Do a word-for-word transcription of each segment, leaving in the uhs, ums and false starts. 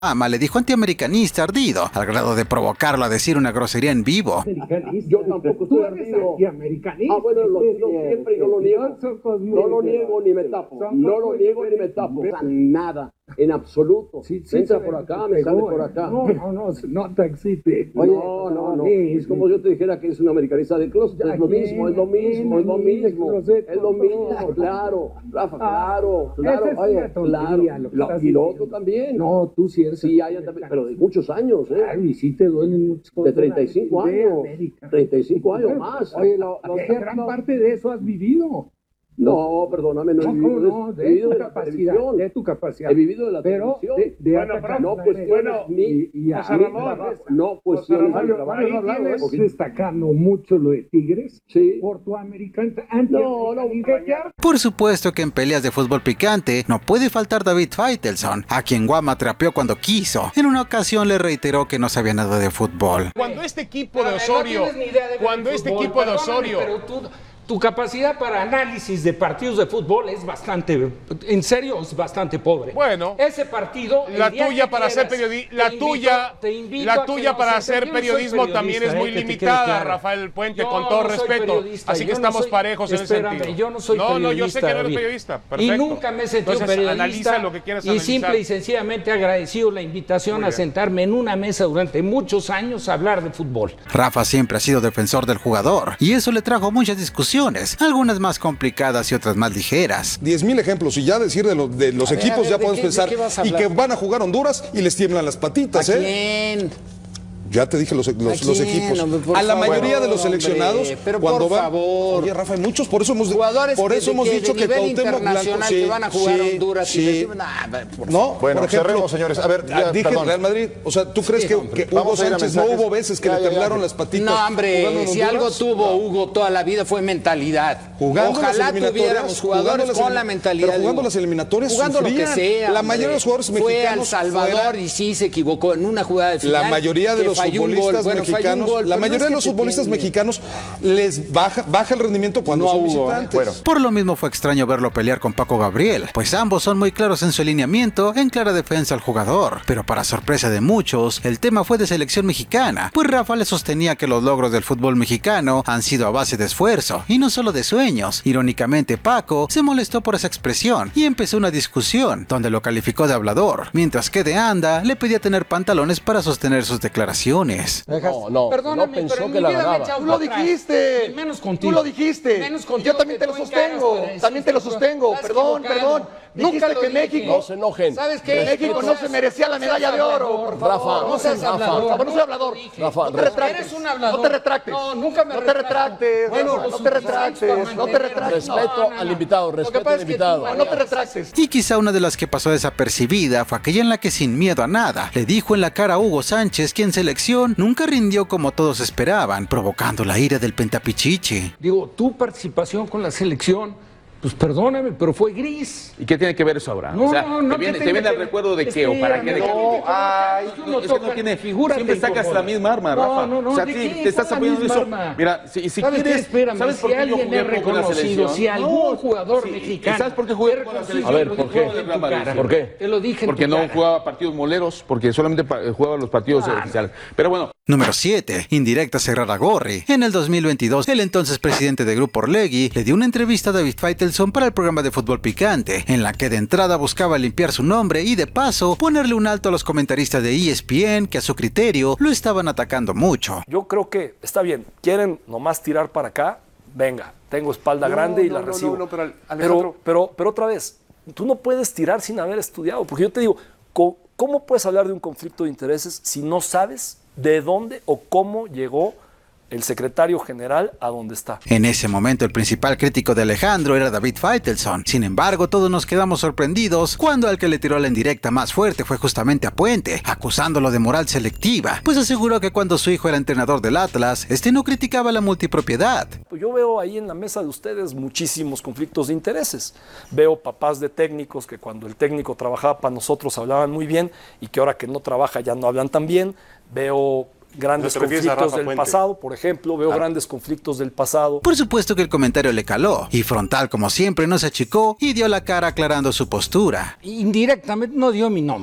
Ama le dijo antiamericanista ardido, al grado de provocarlo a decir una grosería en vivo. Yo tampoco estoy ardido. Ah, bueno, lo digo siempre y no lo niego. No lo niego ni me tapo. No lo niego ni me tapo. Nada, en absoluto. Entra por acá, me sale por acá. No, no, no, no te excites. Oye, no, no, no. Es como yo te dijera que es un americanista de closet. Es lo mismo, es lo mismo, es lo mismo. Es lo mismo, claro. Rafa, claro, claro. Oye, claro. Y lo otro también. No, tú sí eres. Sí, hay, pero de muchos años, ¿eh? Claro, y sí te duelen muchas cosas. De treinta y cinco años. treinta y cinco años más. Oye, lo, lo cierto, gran parte de eso has vivido. No, perdóname, no he vivido, no, no, de, he vivido tu de la capacidad, televisión. de tu capacidad. He vivido de la pero televisión. De, de bueno, pero no cuestiones ni... Y, y José Ramón, no cuestiones mi trabajo. Ahí tienes porque... destacando mucho lo de Tigres sí. por tu americano. No, no, por supuesto que en peleas de fútbol picante no puede faltar David Faitelson, a quien Guama trapeó cuando quiso. En una ocasión le reiteró que no sabía nada de fútbol. Cuando este equipo de Osorio, no de cuando este fútbol, equipo de Osorio... Pero tú, tu capacidad para análisis de partidos de fútbol es bastante, en serio, es bastante pobre. Bueno, ese partido, la tuya para hacer periodismo, la tuya, la tuya para hacer periodismo también es muy limitada, Rafael Puente, con todo respeto. Así que estamos parejos en ese sentido. Yo no soy periodista. No, no, yo sé que no eres periodista. Perfecto. Y nunca me he sentido Entonces, periodista. Analiza lo que quieras y analizar. simple y sencillamente agradecido la invitación a sentarme en una mesa durante muchos años a hablar de fútbol. Rafa siempre ha sido defensor del jugador y eso le trajo muchas discusiones, algunas más complicadas y otras más ligeras. diez mil ejemplos y ya decir de, lo, de los a equipos ver, ver, ya podemos qué, pensar y que van a jugar Honduras y les tiemblan las patitas. ¿A ¿eh? quién? Ya te dije los, los, los equipos. Hombre, a la favor, mayoría de los seleccionados, hombre, pero cuando por van, favor. Oye, Rafa, hay muchos, por eso hemos, jugadores por eso que, hemos que dicho de que Cuauhtémoc Blanco sí, que van a jugar sí, Honduras sí. y decir, nah, no, bueno, por ejemplo, cerremos, señores. A ver, ya, dije perdón. Real Madrid, o sea, ¿tú crees sí, que, hombre, que Hugo Sánchez no hubo veces que ya, le ya, temblaron ya. las patitas? No, hombre, si algo tuvo Hugo toda la vida fue mentalidad. Jugando Ojalá las tuviéramos jugadores las con la mentalidad. Pero jugando las eliminatorias jugando sufrían. lo que sea. La mayoría de los jugadores fue mexicanos fue al Salvador fuera, y sí se equivocó en una jugada de final. La mayoría de los futbolistas bueno, mexicanos, gol, la mayoría no es de los futbolistas tiene. mexicanos les baja, baja el rendimiento cuando no son hubo, visitantes. Eh. Bueno. Por lo mismo fue extraño verlo pelear con Paco Gabriel, pues ambos son muy claros en su alineamiento, en clara defensa al jugador. Pero para sorpresa de muchos, el tema fue de selección mexicana, pues Rafa le sostenía que los logros del fútbol mexicano han sido a base de esfuerzo, y no solo de sueños. Irónicamente, Paco se molestó por esa expresión, y empezó una discusión, donde lo calificó de hablador, mientras que de Anda le pedía tener pantalones para sostener sus declaraciones. No, no, Perdóname, no pensó pero en que mi la vida me he ganaba. echado Tú lo atrás. dijiste. Ni menos contigo. Tú lo dijiste. Menos contigo. Yo también te lo sostengo. También te lo sostengo. Perdón, perdón. Dijiste que México. No se enojen. ¿Sabes qué? México no se merecía la medalla de oro. Por favor. Rafa, No seas Rafa, hablador. Por favor, no seas hablador. Rafa, No te retractes. Eres un hablador. No te retractes. No, nunca me No te retracto. retractes. Bueno, No lo te retractes. suficiente No te para retractes. Respeto No, no, no. al invitado, Lo que respeto pasa al es que invitado. tú- No te retractes. Y quizá una de las que pasó desapercibida fue aquella en la que sin miedo a nada le dijo en la cara a Hugo Sánchez que en selección nunca rindió como todos esperaban, provocando la ira del pentapichichi. Digo, tu participación con la selección, pues perdóname, pero fue gris. ¿Y qué tiene que ver eso ahora? No, o sea, no, no, ¿te viene, ¿qué te viene tenga al que- recuerdo de qué o para qué? De Espérame, qué? no, ay, Es que no no toca- tiene, figúrate, siempre sacas por favor. la misma arma, No, Rafa. no, no, o sea, ¿de sí, qué? te estás ¿Cuál apoyando en misma eso. arma? Mira, si, si ¿Sabes quieres, qué? Espérame, ¿sabes si por qué yo alguien jugué es poco en la reconocido, selección? si algún jugador sí, mexicano ¿sabes por qué jugué es poco en la reconocido? selección? A ver, ¿por qué? Te lo digo en tu cara. ¿Por qué? Te lo dije en Porque tu no cara. jugaba partidos moleros, porque solamente pa- jugaba los partidos Ah, oficiales. Pero bueno. Número siete. Indirecta cerrar a Gorri. En el dos mil veintidós, el entonces presidente de Grupo Orlegui le dio una entrevista a David Faitelson para el programa de Fútbol Picante, en la que de entrada buscaba limpiar su nombre y de paso ponerle un alto a los comentaristas de E S P N que a su criterio lo estaban atacando mucho. Yo creo que está bien. ¿Quieren nomás tirar para acá? Venga, tengo espalda No, grande y no, la no, recibo. no, no, pero, Alejandro... pero, pero, pero otra vez, tú no puedes tirar sin haber estudiado, porque yo te digo, ¿cómo, cómo puedes hablar de un conflicto de intereses si no sabes de dónde o cómo llegó el secretario general a donde está? En ese momento el principal crítico de Alejandro era David Faitelson. Sin embargo, todos nos quedamos sorprendidos cuando al que le tiró la indirecta más fuerte fue justamente a Puente, acusándolo de moral selectiva, pues aseguró que cuando su hijo era entrenador del Atlas, este no criticaba la multipropiedad. Yo veo ahí en la mesa de ustedes muchísimos conflictos de intereses. Veo papás de técnicos que cuando el técnico trabajaba para nosotros hablaban muy bien y que ahora que no trabaja ya no hablan tan bien. Veo grandes conflictos del pasado, por ejemplo, veo claro. grandes conflictos del pasado. Por supuesto que el comentario le caló, y Frontal, como siempre, no se achicó y dio la cara aclarando su postura. Indirectamente no dio mi nombre.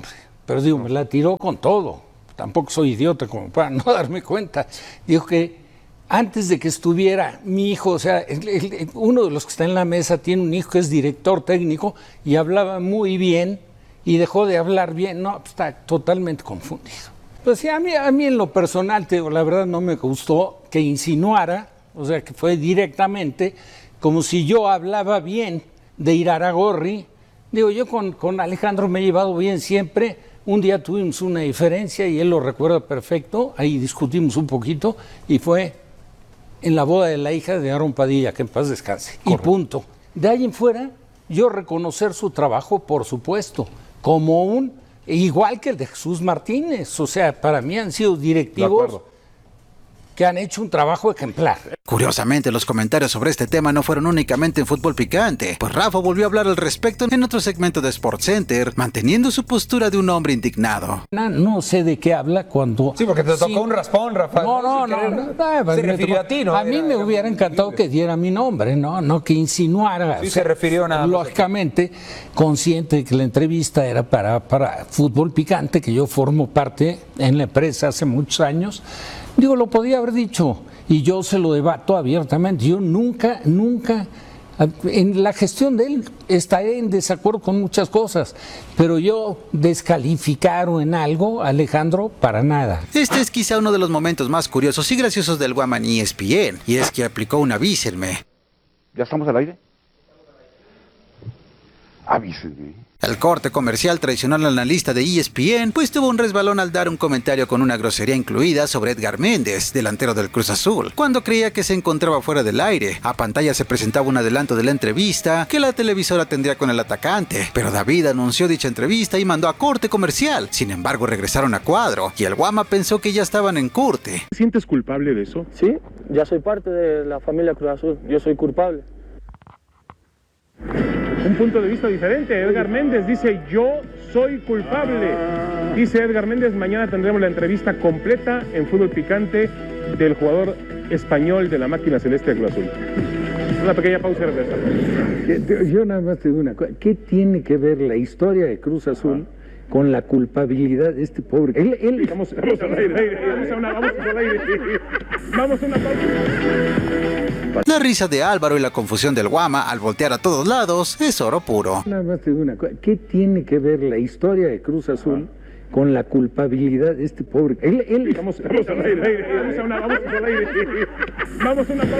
pero digo, me la tiró con todo. Tampoco soy idiota como para no darme cuenta. Dijo que antes de que estuviera mi hijo, o sea, el, el, uno de los que está en la mesa tiene un hijo que es director técnico y hablaba muy bien y dejó de hablar bien. No, está totalmente confundido. Pues sí, a mí, a mí en lo personal, te digo, la verdad no me gustó que insinuara, o sea, que fue directamente como si yo hablaba bien de Iraragorri. Digo, yo con, con Alejandro me he llevado bien siempre. Un día tuvimos una diferencia y él lo recuerda perfecto. Ahí discutimos un poquito y fue en la boda de la hija de Aaron Padilla, que en paz descanse. Correcto. Y punto. De ahí en fuera, yo reconocer su trabajo, por supuesto, como un, igual que el de Jesús Martínez. O sea, para mí han sido directivos que han hecho un trabajo ejemplar. Curiosamente, los comentarios sobre este tema no fueron únicamente en Fútbol Picante, pues Rafa volvió a hablar al respecto en otro segmento de SportsCenter, manteniendo su postura de un hombre indignado. No, no sé de qué habla cuando... Sí, porque te tocó sí. un raspón, Rafa. No, no, no. no, no, no se refirió tocó, a ti, ¿no? A mí era, me era hubiera encantado que diera mi nombre, ¿no? No que insinuara. Sí, o sea, se refirió a nada. Lógicamente, consciente de que la entrevista era para, para Fútbol Picante, que yo formo parte en la empresa hace muchos años. Digo, lo podía haber dicho y yo se lo debato abiertamente. Yo nunca, nunca, en la gestión de él estaré en desacuerdo con muchas cosas, pero yo descalificar en algo, Alejandro, para nada. Este es quizá uno de los momentos más curiosos y graciosos del Guama en E S P N, y es que aplicó un avísenme. ¿Ya estamos al aire? Avísenme. El corte comercial tradicional analista de E S P N pues tuvo un resbalón al dar un comentario con una grosería incluida sobre Edgar Méndez, delantero del Cruz Azul, cuando creía que se encontraba fuera del aire. A pantalla se presentaba un adelanto de la entrevista que la televisora tendría con el atacante, pero David anunció dicha entrevista y mandó a corte comercial. Sin embargo, regresaron a cuadro y el Guama pensó que ya estaban en corte. ¿Te sientes culpable de eso? Sí, ya soy parte de la familia Cruz Azul, yo soy culpable. Un punto de vista diferente. Edgar Méndez dice: yo soy culpable. Dice Edgar Méndez: mañana tendremos la entrevista completa en Fútbol Picante del jugador español de la máquina celeste de Cruz Azul. Una pequeña pausa y regresamos. Yo nada más te digo una cosa. ¿Qué tiene que ver la historia de Cruz Azul ah. con la culpabilidad de este pobre? Él, él... Vamos, vamos al aire, vamos a una, vamos al aire. Vamos a una pausa. La risa de Álvaro y la confusión del Guama al voltear a todos lados es oro puro. Nada más te digo una cosa. ¿Qué tiene que ver la historia de Cruz Azul ah. con la culpabilidad de este pobre? Él, él... Vamos, vamos al aire, vamos a una, vamos al aire. Vamos a una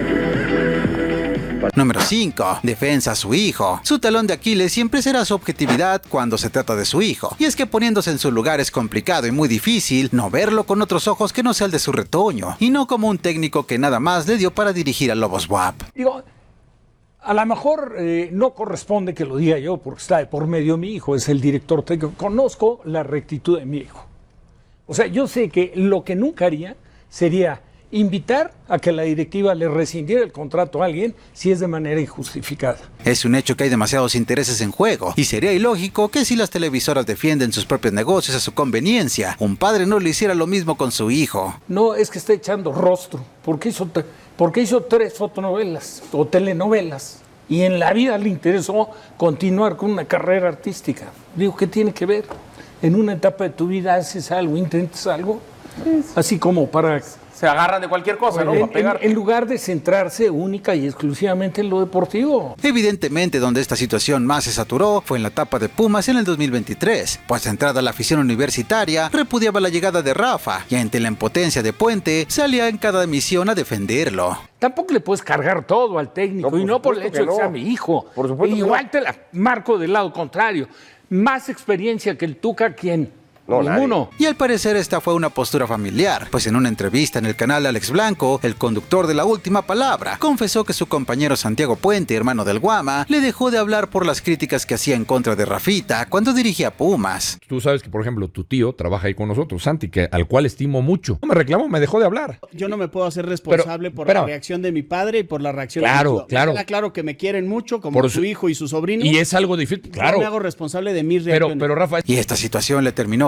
pausa. Número cinco. Defensa a su hijo. Su talón de Aquiles siempre será su objetividad cuando se trata de su hijo. Y es que poniéndose en su lugar es complicado y muy difícil no verlo con otros ojos que no sea el de su retoño. Y no como un técnico que nada más le dio para dirigir a Lobos W A P. Digo, a lo mejor eh, no corresponde que lo diga yo porque está de por medio mi hijo, es el director técnico. Conozco la rectitud de mi hijo. O sea, yo sé que lo que nunca haría sería invitar a que la directiva le rescindiera el contrato a alguien si es de manera injustificada. Es un hecho que hay demasiados intereses en juego y sería ilógico que si las televisoras defienden sus propios negocios a su conveniencia, un padre no le hiciera lo mismo con su hijo. No, es que está echando rostro, porque hizo, porque hizo tres fotonovelas o telenovelas y en la vida le interesó continuar con una carrera artística. Digo, ¿qué tiene que ver? En una etapa de tu vida haces algo, intentas algo, así como para... Se agarran de cualquier cosa, ¿no? En, Para pegar. En, en lugar de centrarse única y exclusivamente en lo deportivo. Evidentemente, donde esta situación más se saturó fue en la etapa de Pumas en el dos mil veintitrés, pues entrada la afición universitaria repudiaba la llegada de Rafa y ante la impotencia de Puente salía en cada emisión a defenderlo. Tampoco le puedes cargar todo al técnico no, y no por el hecho de que sea mi hijo. Por supuesto. Igual no. te la marco del lado contrario. Más experiencia que el Tuca, ¿quién? No, ninguno. Y al parecer esta fue una postura familiar, pues en una entrevista en el canal Alex Blanco, el conductor de La Última Palabra confesó que su compañero Santiago Puente, hermano del Guama, le dejó de hablar por las críticas que hacía en contra de Rafita cuando dirigía Pumas. Tú sabes que, por ejemplo, tu tío trabaja ahí con nosotros, Santi, que, al cual estimo mucho. No me reclamó, me dejó de hablar. Yo no me puedo hacer responsable pero, por pero, la reacción de mi padre y por la reacción claro, de mi tío. Claro, claro. Claro que me quieren mucho, como por su hijo y su sobrino. Y es algo difícil, claro. Yo me hago responsable de mis reacciones. Pero, pero Rafa... Y esta situación le terminó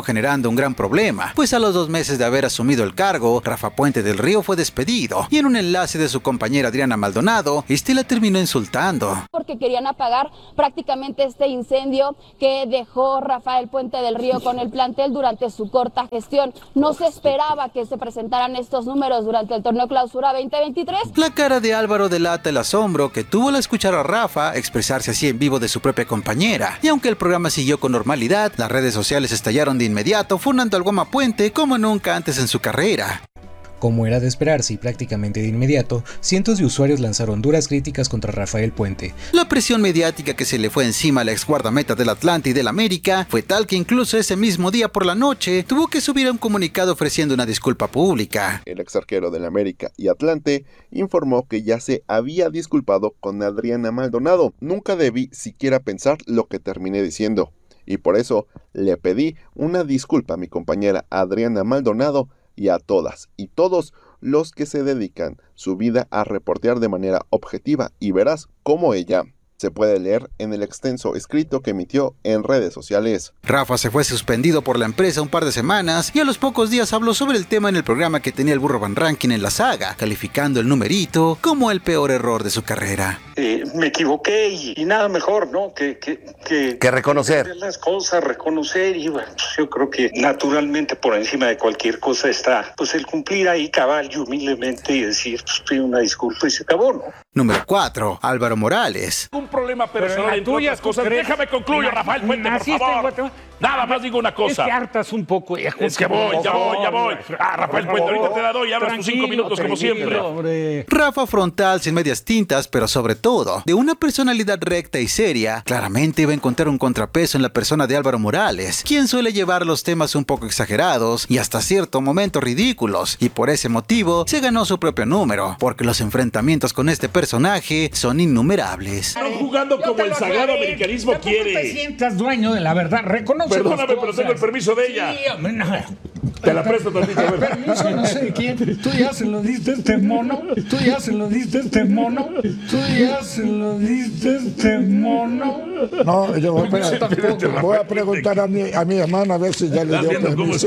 generando un gran problema, pues a los dos meses de haber asumido el cargo, Rafa Puente del Río fue despedido y en un enlace de su compañera Adriana Maldonado, este la terminó insultando. Porque querían apagar prácticamente este incendio que dejó Rafael Puente del Río con el plantel durante su corta gestión. No se esperaba que se presentaran estos números durante el torneo Clausura veinte veintitrés. La cara de Álvaro delata el asombro que tuvo al escuchar a Rafa expresarse así en vivo de su propia compañera. Y aunque el programa siguió con normalidad, las redes sociales estallaron de inmediato, funando al Goma Puente como nunca antes en su carrera. Como era de esperarse y prácticamente de inmediato, cientos de usuarios lanzaron duras críticas contra Rafael Puente. La presión mediática que se le fue encima a la ex guardameta del Atlante y del América fue tal que incluso ese mismo día por la noche tuvo que subir a un comunicado ofreciendo una disculpa pública. El ex arquero del América y Atlante informó que ya se había disculpado con Adriana Maldonado. Nunca debí siquiera pensar lo que terminé diciendo, y por eso le pedí una disculpa a mi compañera Adriana Maldonado y a todas y todos los que se dedican su vida a reportear de manera objetiva y veraz como ella. Se puede leer en el extenso escrito que emitió en redes sociales. Rafa se fue suspendido por la empresa un par de semanas y a los pocos días habló sobre el tema en el programa que tenía el Burro Van Ranking en la saga, calificando el numerito como el peor error de su carrera. Eh, me equivoqué y, y nada mejor, ¿no? Que, que, que, que reconocer. Que las cosas, reconocer y bueno, pues yo creo que naturalmente por encima de cualquier cosa está pues el cumplir ahí cabal y humildemente y decir, pues pido una disculpa y se acabó, ¿no? Número cuatro. Álvaro Morales. Un problema personal entre otras cosas. crees? Déjame concluir, Rafael Puente, por favor. Nada más digo una cosa. Es que hartas un poco. Ya, es que voy, ya voy, ya voy. Ah, Rafael Puente, ahorita te la doy y hablas tus cinco minutos como siempre. Hombre. Rafa frontal, sin medias tintas, pero sobre todo, de una personalidad recta y seria, claramente iba a encontrar un contrapeso en la persona de Álvaro Morales, quien suele llevar los temas un poco exagerados y hasta cierto momento ridículos, y por ese motivo se ganó su propio número, porque los enfrentamientos con este personaje son innumerables. Están jugando como el sagrado americanismo quiere. No te sientas dueño de la verdad, reconoce. Perdóname, pero tengo el permiso de ella. Sí, hombre, no. Te la presto tantito, a ver. Permiso, no sé de quién. Tú ya se lo diste a este mono. Tú ya se lo diste a este mono. Tú ya se lo diste a este mono. No, yo voy a, voy a preguntar a mi, a mi hermana a ver si ya le dio permiso.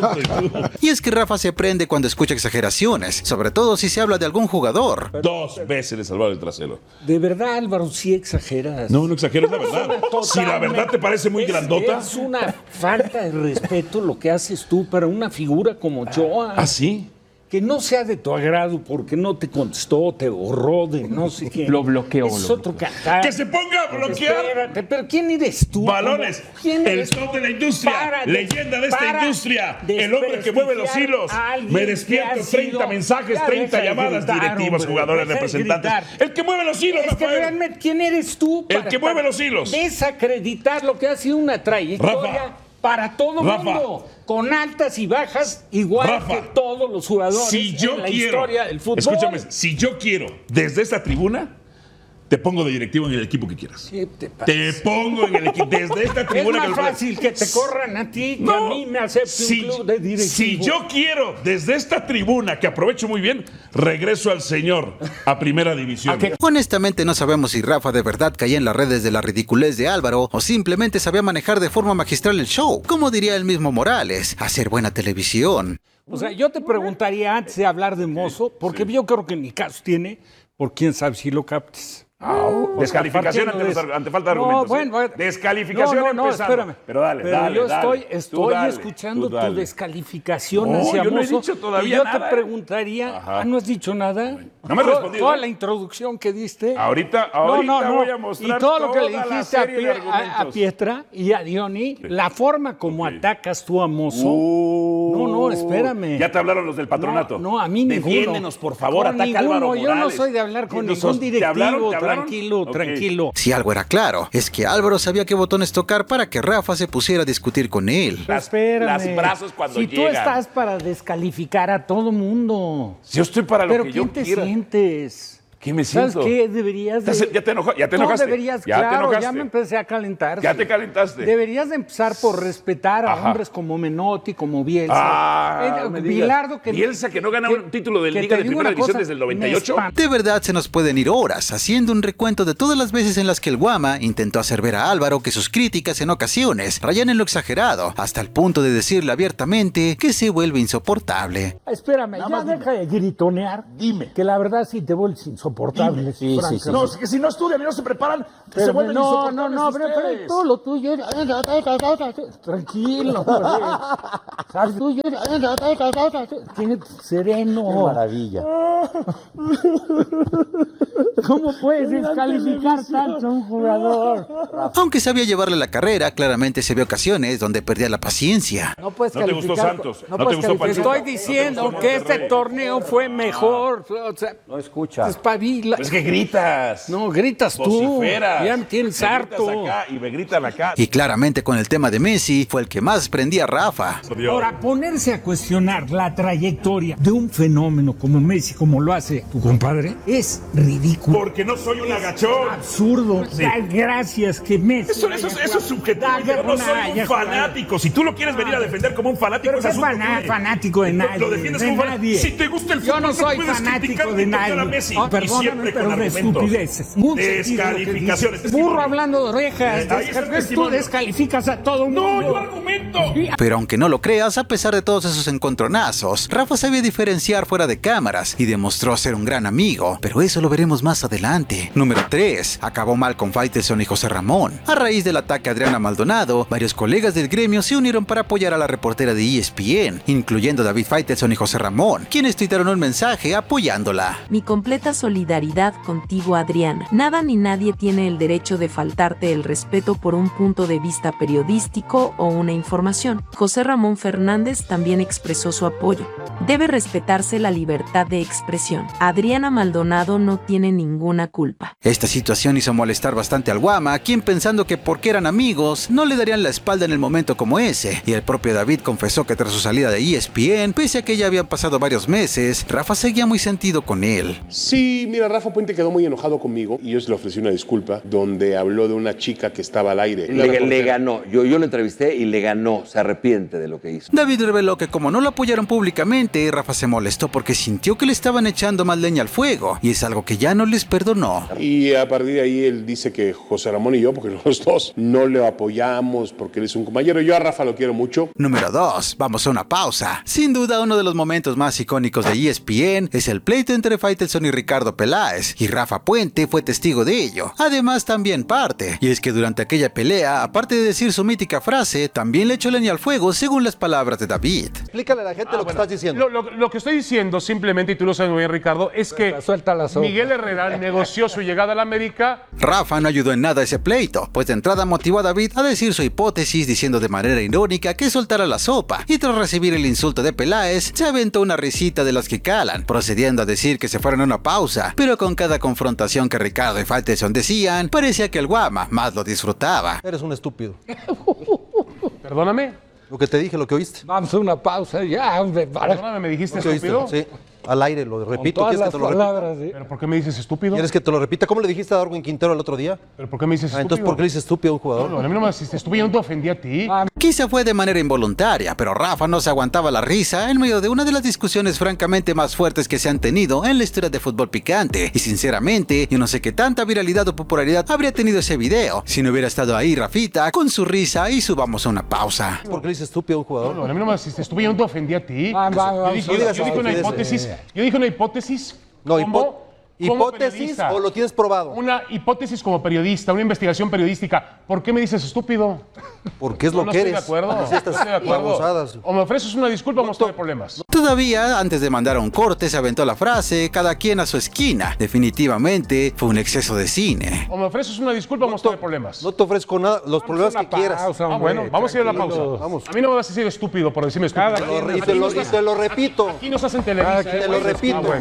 Y es que Rafa se prende cuando escucha exageraciones, sobre todo si se habla de algún jugador. Dos veces le salvaron el trasero. De verdad, Álvaro, sí exageras. No, no exagero, es la verdad. Si la verdad te parece muy es, grandota. Es una falta de respeto lo que haces tú para una figura como Ochoa. ¿Ah, sí? Que no sea de tu agrado porque no te contestó, te borró de no sé qué. Lo bloqueó. Es lo otro bloqueó. cantar. ¡Que se ponga a bloquear! Espérate, pero ¿quién eres tú? Balones. ¿Quién el eres top tú? de la industria. Para leyenda de esta industria. El hombre que mueve los hilos. Me despierto treinta mensajes, treinta llamadas, gritar, directivos, hombre, jugadores, representantes. Gritar. El que mueve los hilos, es Rafael. Que realmente, ¿quién eres tú? El que mueve los hilos. Desacreditar lo que ha sido una trayectoria. Rafa. Para todo Rafa, mundo, con altas y bajas, igual Rafa, que todos los jugadores si yo en la quiero, historia del fútbol. Escúchame, si yo quiero, desde esta tribuna, te pongo de directivo en el equipo que quieras. ¿Qué te pasa? Te pongo en el equipo, desde esta tribuna. Es más que fácil que te corran a ti que no, a mí me acepte si, un club de directivo. Si yo quiero, desde esta tribuna, que aprovecho muy bien, regreso al señor a primera división. Okay. Honestamente no sabemos si Rafa de verdad caía en las redes de la ridiculez de Álvaro o simplemente sabía manejar de forma magistral el show, como diría el mismo Morales, hacer buena televisión. O sea, yo te preguntaría antes de hablar de Mozo, porque sí. yo creo que en mi caso tiene, por quién sabe si lo captes. Oh, descalificación ante, los, ante falta de argumentos. No, bueno, bueno, descalificación no, no, no, empezando. Espérame. Pero dale, Pero dale, yo dale. estoy, estoy dale, escuchando dale. tu descalificación no, hacia yo no he Mozo. dicho todavía y yo nada, te preguntaría, ah, ¿no has dicho nada? No me has respondido. Toda la introducción que diste. Ahorita, ahorita no, no, no. voy a mostrar y todo lo que le toda dijiste a, Pie, a, a Pietra y a Diony, sí. la forma como okay. atacas tú a Mozo. Uh, no, no, espérame. Ya te hablaron los del patronato. No, no a mí ninguno. Defiéndenos, por favor, con ataca ninguno. Álvaro Morales. Yo no soy de hablar con ningún directivo. ¿Te hablaron? ¿Te hablaron? Tranquilo, okay. tranquilo. Si algo era claro, es que Álvaro sabía qué botones tocar para que Rafa se pusiera a discutir con él. Las, Espérame. las brazos cuando si llegan. Si tú estás para descalificar a todo mundo. Yo estoy para lo Pero que ¿quién yo te quiera. sientes? ¿Qué me siento? ¿Sabes qué? Deberías de... Ya te, enoja, ya te enojaste. No, deberías, ya claro, te enojaste. ya me empecé a calentar. Ya te calentaste. Deberías de empezar por respetar a Ajá. hombres como Menotti, como Bielsa. Ah, eh, me Bilardo que... Bielsa que no gana que, un título de que Liga te de digo Primera una División cosa, desde el noventa y ocho. De verdad se nos pueden ir horas haciendo un recuento de todas las veces en las que el Guama intentó hacer ver a Álvaro que sus críticas en ocasiones rayan en lo exagerado, hasta el punto de decirle abiertamente que se vuelve insoportable. Espérame, Nada ya deja de gritonear. Dime. Que la verdad sí te vuelves insoportable. Sí, sí, sí. No, es que si no estudian y no se preparan, pero se vuelven no, insoportables no, no, pero, pero todo lo tuyo. Tranquilo, ¿sabes? Tuyo. Sereno. Qué maravilla. ¿Cómo puedes descalificar tanto a un jugador? Aunque sabía llevarle la carrera, claramente se ve ocasiones donde perdía la paciencia. No puedes ¿No te gustó Santos? ¿No, ¿No te gustó Pachuca? Estoy diciendo no que este torneo fue mejor. O sea, no escuchas. Espabila. Es que gritas. No, gritas tú. Vociferas. Ya me tienes harto. Acá y me gritan acá. Y claramente con el tema de Messi fue el que más prendía a Rafa. Ahora, ponerse a cuestionar la trayectoria de un fenómeno como Messi, como lo hace tu compadre, es ridículo. Porque no soy un agachón. Absurdo. Sí. Da gracias que Messi. Eso, eso, eso es subjetivo. Yo no soy un fanático. Si tú lo quieres venir a defender como un fanático, pero es faná, fanático de nadie. Lo, lo defiendes de como nadie. Si te gusta el fútbol, yo no soy no fanático de nadie. A Messi, oh, y perdóname, siempre pero con de argumentos. estupideces. Descalificaciones. Burro hablando de orejas. Eh, Tú descalificas a todo el mundo. No, yo argumento. Pero aunque no lo creas, a pesar de todos esos encontronazos, Rafa sabía diferenciar fuera de cámaras y demostró ser un gran amigo, pero eso lo veremos más adelante. Número tres. Acabó mal con Faitelson y José Ramón. A raíz del ataque a Adriana Maldonado, varios colegas del gremio se unieron para apoyar a la reportera de E S P N, incluyendo David Faitelson y José Ramón, quienes tuitaron un mensaje apoyándola. Mi completa solidaridad contigo, Adriana. Nada ni nadie tiene el derecho de faltarte el respeto por un punto de vista periodístico o una información. José Ramón Fernández también expresó su apoyo. Debe respetarse la libertad de expresión. Adriana Maldonado no tiene ninguna culpa. Esta situación hizo molestar bastante al Guama, quien pensando que porque eran amigos, no le darían la espalda en el momento como ese, y el propio David confesó que tras su salida de E S P N, pese a que ya habían pasado varios meses, Rafa seguía muy sentido con él. Sí, mira, Rafa Puente quedó muy enojado conmigo y yo le ofrecí una disculpa donde habló de una chica que estaba al aire. Le, le ganó, yo, yo lo entrevisté y le ganó, se arrepiente de lo que hizo. David reveló que como no lo apoyaron públicamente, Rafa se molestó porque sintió que le estaban echando más leña al fuego, y es algo que ya no les perdonó. Y a partir de ahí él dice que José Ramón y yo, porque los dos no le apoyamos porque él es un compañero, yo a Rafa lo quiero mucho. Número dos. Vamos a una pausa. Sin duda uno de los momentos más icónicos de E S P N es el pleito entre Faitelson y Ricardo Peláez, y Rafa Puente fue testigo de ello. Además también parte, y es que durante aquella pelea, aparte de decir su mítica frase, también le echó leña al fuego según las palabras de David. Explícale a la gente ah, lo que bueno, estás diciendo. Lo, lo, lo que estoy diciendo simplemente, y tú lo sabes muy bien, Ricardo, es que Miguel Herrera negoció su llegada a la América. Rafa no ayudó en nada a ese pleito, pues de entrada motivó a David a decir su hipótesis diciendo de manera irónica que soltara la sopa, y tras recibir el insulto de Peláez, se aventó una risita de las que calan, procediendo a decir que se fueron a una pausa, pero con cada confrontación que Ricardo y Faitelson decían, parecía que el Guama más lo disfrutaba. Eres un estúpido. Perdóname. Lo que te dije, lo que oíste. Vamos a una pausa ya, hombre. Perdóname, ¿me dijiste estúpido? Sí. Al aire, lo repito. ¿Quieres que te lo palabras, repita? ¿sí? ¿Pero por qué me dices estúpido? ¿Quieres que te lo repita? ¿Cómo le dijiste a Darwin Quintero el otro día? ¿Pero por qué me dices ah, estúpido? Entonces, ¿por qué le dices estúpido a un jugador? No, no, a mí no me dijiste estúpido, yo no te ofendí a ti. Ah, Quizá fue de manera involuntaria, pero Rafa no se aguantaba la risa en medio de una de las discusiones francamente más fuertes que se han tenido en la historia de Fútbol Picante. Y sinceramente, yo no sé qué tanta viralidad o popularidad habría tenido ese video si no hubiera estado ahí Rafita con su risa y subamos a una pausa. ¿Por qué le dices estúpido a un jugador? No, no, a mí no me dijiste estúpido, yo no te ofendí a ti. Ah, va, va, yo dije, no yo, yo dije una hipótesis, yo dije una hipótesis. No, como, ¿hipótesis o lo tienes probado? Una hipótesis como periodista, una investigación periodística. ¿Por qué me dices estúpido? Porque es lo no, no que estoy eres. De acuerdo. Así estás no estoy de acuerdo. Babosadas. O me ofreces una disculpa o no estoy de problemas. Todavía, antes de mandar a un corte, se aventó la frase, cada quien a su esquina. Definitivamente fue un exceso de cine. O me ofreces una disculpa o no estoy de problemas. No te ofrezco nada, los problemas que quieras. Pausa, ah, bueno, vamos a ir a la pausa. Vamos. A mí no me vas a decir estúpido por decirme estúpido. Y te lo, y te lo repito. Aquí no estás en Televisa. Te lo repito. Ah, bueno. Cada...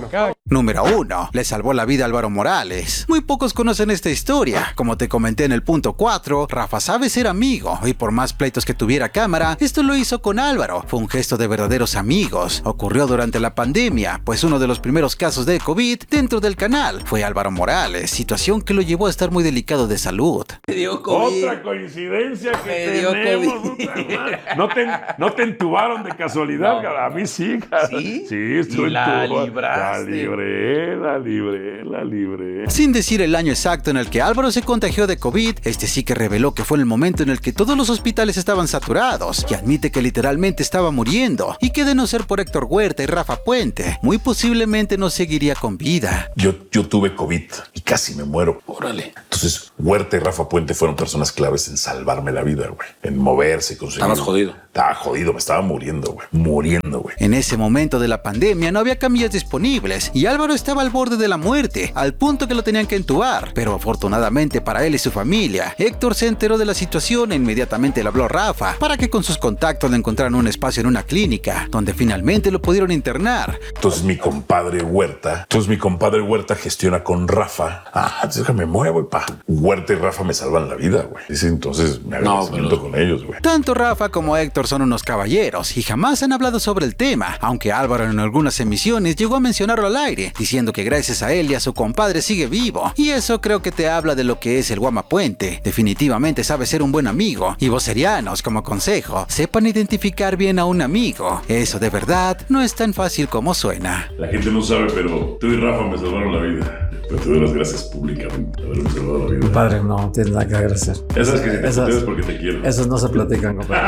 Número uno. Le salvó la vida a Álvaro Morales. Muy pocos conocen esta historia. Como te comenté en el punto cuatro, Rafa sabe ser amigo, y por más pleitos que tuviera cámara, esto lo hizo con Álvaro. Fue un gesto de verdaderos amigos. Ocurrió durante la pandemia, pues uno de los primeros casos de COVID dentro del canal fue Álvaro Morales, situación que lo llevó a estar muy delicado de salud. Me dio COVID. Otra coincidencia que Me tenemos. ¿No te, ¿No te entubaron de casualidad? No. A mí sí, cara. ¿Sí? Sí, estoy la entubado. libraste. La libré, la libré, la libré. Sin decir el año exacto en el que Álvaro se contagió de COVID, este sí que reveló que fue en el momento en el que todos los hospitales estaban saturados, que admite que literalmente estaba muriendo, y que de no ser por Héctor Huerta y Rafa Puente, muy posiblemente no seguiría con vida. Yo, yo tuve COVID y casi me muero. Órale. Entonces, Huerta y Rafa Puente fueron personas claves en salvarme la vida, güey. En moverse, conseguir. Estabas jodido. Estaba jodido, me estaba muriendo, güey. Muriendo, güey. En ese momento de la pandemia no había camillas disponibles y Álvaro estaba al borde de la muerte, al punto que lo tenían que entubar. Pero afortunadamente para él y su familia, Héctor se enteró de la situación e inmediatamente le habló a Rafa para que con sus contactos le encontraran un espacio en una clínica, donde finalmente lo pudieron internar. Entonces mi compadre Huerta, entonces mi compadre Huerta gestiona con Rafa. Ah, déjame muevo, pa. Huerta y Rafa me salvan la vida, güey. Dice, entonces me agradecimiento no, con ellos, güey. Tanto Rafa como Héctor son unos caballeros y jamás han hablado sobre el tema, aunque Álvaro en algunas emisiones llegó a mencionarlo al aire, diciendo que gracias a él y a su compadre sigue vivo. Y eso creo que te habla de lo que es el Guama Puente. Definitivamente sabe ser un buen amigo, y vocerianos, como consejo, sepan identificar bien a un amigo. Eso de verdad no es tan fácil como suena. La gente no sabe, pero tú y Rafa me salvaron la vida. Pero te doy las gracias públicamente por haberme salvado la vida. Compadre, no tienes nada que agradecer. Esas que te es porque te quiero. Esas no se platican, compadre.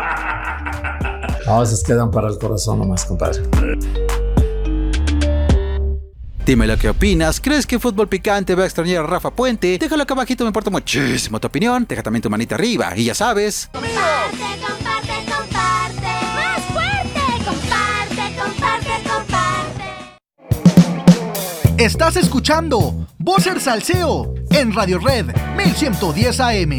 No, esas quedan para el corazón nomás, compadre. Dime lo que opinas. ¿Crees que Fútbol Picante va a extrañar a Rafa Puente? Déjalo acá abajito, me importa muchísimo tu opinión. Deja también tu manita arriba y ya sabes. Comparte, comparte, comparte. Más fuerte. Comparte, comparte, comparte. Estás escuchando Vocer Salseo en Radio Red mil ciento diez A M.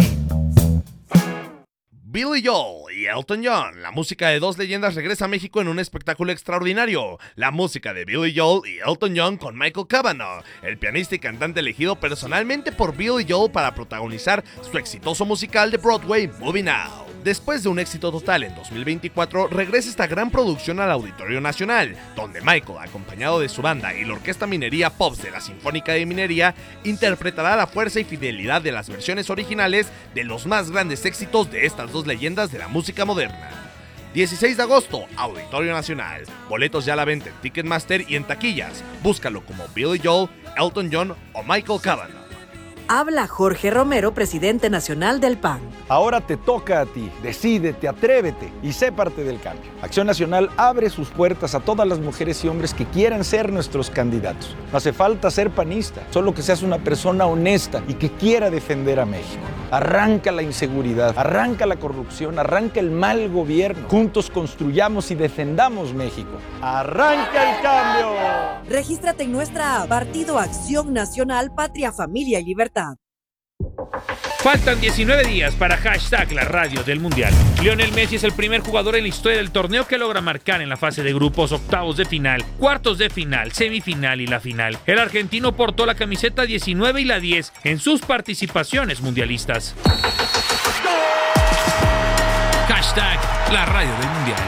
Billy Joel y Elton John. La música de dos leyendas regresa a México en un espectáculo extraordinario. La música de Billy Joel y Elton John con Michael Cavanaugh, el pianista y cantante elegido personalmente por Billy Joel para protagonizar su exitoso musical de Broadway, Moving Out. Después de un éxito total en dos mil veinticuatro, regresa esta gran producción al Auditorio Nacional, donde Michael, acompañado de su banda y la Orquesta Minería Pops de la Sinfónica de Minería, interpretará la fuerza y fidelidad de las versiones originales de los más grandes éxitos de estas dos leyendas de la música moderna. dieciséis de agosto, Auditorio Nacional. Boletos ya a la venta en Ticketmaster y en taquillas. Búscalo como Billy Joel, Elton John o Michael Cavanaugh. Habla Jorge Romero, presidente nacional del P A N. Ahora te toca a ti. Decídete, atrévete y sé parte del cambio. Acción Nacional abre sus puertas a todas las mujeres y hombres que quieran ser nuestros candidatos. No hace falta ser panista, solo que seas una persona honesta y que quiera defender a México. Arranca la inseguridad, arranca la corrupción, arranca el mal gobierno. Juntos construyamos y defendamos México. ¡Arranca el cambio! Regístrate en nuestra app Partido Acción Nacional, Patria, Familia y Libertad. Faltan diecinueve días para hashtag la radio del Mundial. Lionel Messi es el primer jugador en la historia del torneo que logra marcar en la fase de grupos, octavos de final, cuartos de final, semifinal y la final. El argentino portó la camiseta diecinueve y la diez en sus participaciones mundialistas. Hashtag la radio del Mundial.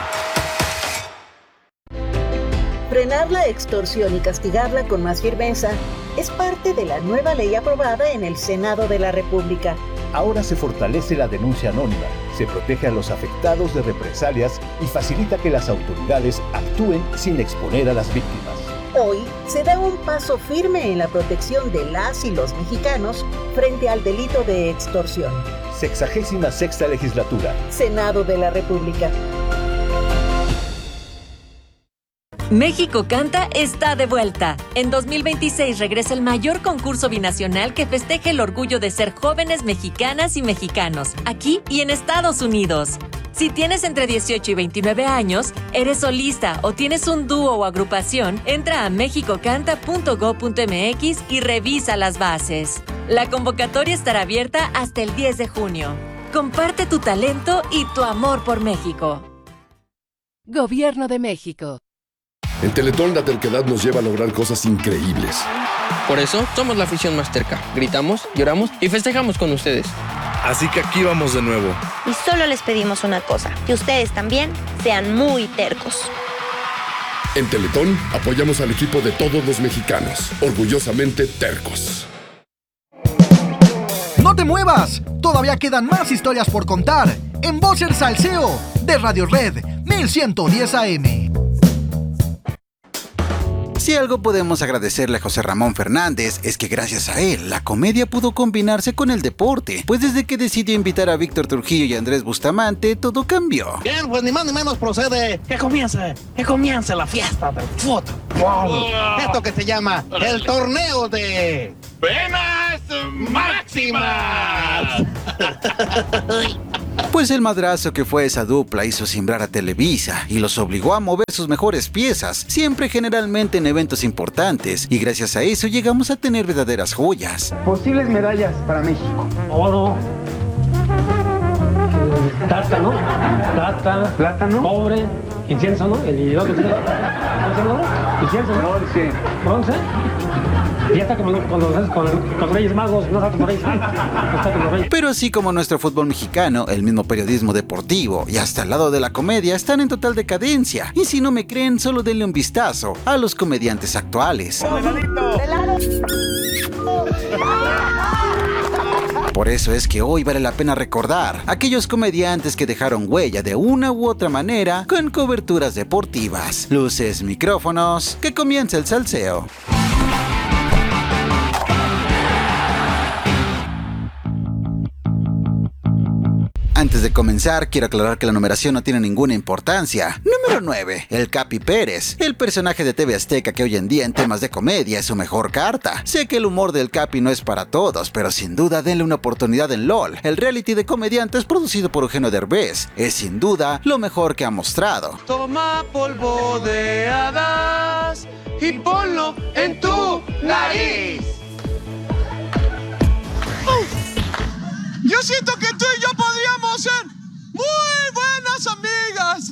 Frenar la extorsión y castigarla con más firmeza es parte de la nueva ley aprobada en el Senado de la República. Ahora se fortalece la denuncia anónima, se protege a los afectados de represalias y facilita que las autoridades actúen sin exponer a las víctimas. Hoy se da un paso firme en la protección de las y los mexicanos frente al delito de extorsión. Sexagésima sexta legislatura. Senado de la República. México Canta está de vuelta. En dos mil veintiséis regresa el mayor concurso binacional que festeja el orgullo de ser jóvenes mexicanas y mexicanos, aquí y en Estados Unidos. Si tienes entre dieciocho y veintinueve años, eres solista o tienes un dúo o agrupación, entra a mexicocanta punto gob punto mx y revisa las bases. La convocatoria estará abierta hasta el diez de junio. Comparte tu talento y tu amor por México. Gobierno de México. En Teletón la terquedad nos lleva a lograr cosas increíbles. Por eso somos la afición más terca. Gritamos, lloramos y festejamos con ustedes. Así que aquí vamos de nuevo. Y solo les pedimos una cosa, que ustedes también sean muy tercos. En Teletón apoyamos al equipo de todos los mexicanos, orgullosamente tercos. ¡No te muevas! Todavía quedan más historias por contar en Voces Salseo de Radio Red mil ciento diez A M. Si algo podemos agradecerle a José Ramón Fernández es que gracias a él la comedia pudo combinarse con el deporte, pues desde que decidió invitar a Víctor Trujillo y Andrés Bustamante todo cambió. Bien, pues ni más ni menos procede que comience, que comience la fiesta del fútbol. Esto que se llama el torneo de penas máximas. Pues el madrazo que fue esa dupla hizo simbrar a Televisa y los obligó a mover sus mejores piezas, siempre generalmente en eventos importantes, y gracias a eso llegamos a tener verdaderas joyas. Posibles medallas para México. Oro, plátano, plata, plátano, cobre, incienso, ¿no? El hilo que tiene. Incienso, ¿no? Bronce. Bronce. Y hasta como con los, con, con los Reyes Magos, no está con Reyes, no está con los Reyes. Pero así como nuestro fútbol mexicano, el mismo periodismo deportivo y hasta el lado de la comedia están en total decadencia. Y si no me creen, solo denle un vistazo a los comediantes actuales. Por eso es que hoy vale la pena recordar a aquellos comediantes que dejaron huella de una u otra manera con coberturas deportivas. Luces, micrófonos, que comience el salseo. Antes de comenzar, quiero aclarar que la numeración no tiene ninguna importancia. Número nueve. El Capi Pérez, el personaje de T V Azteca que hoy en día en temas de comedia es su mejor carta. Sé que el humor del Capi no es para todos, pero sin duda denle una oportunidad en LOL. El reality de comediantes producido por Eugenio Derbez es sin duda lo mejor que ha mostrado. Toma polvo de hadas y ponlo en tu nariz. Yo siento que tú y yo podríamos ser muy buenas amigas.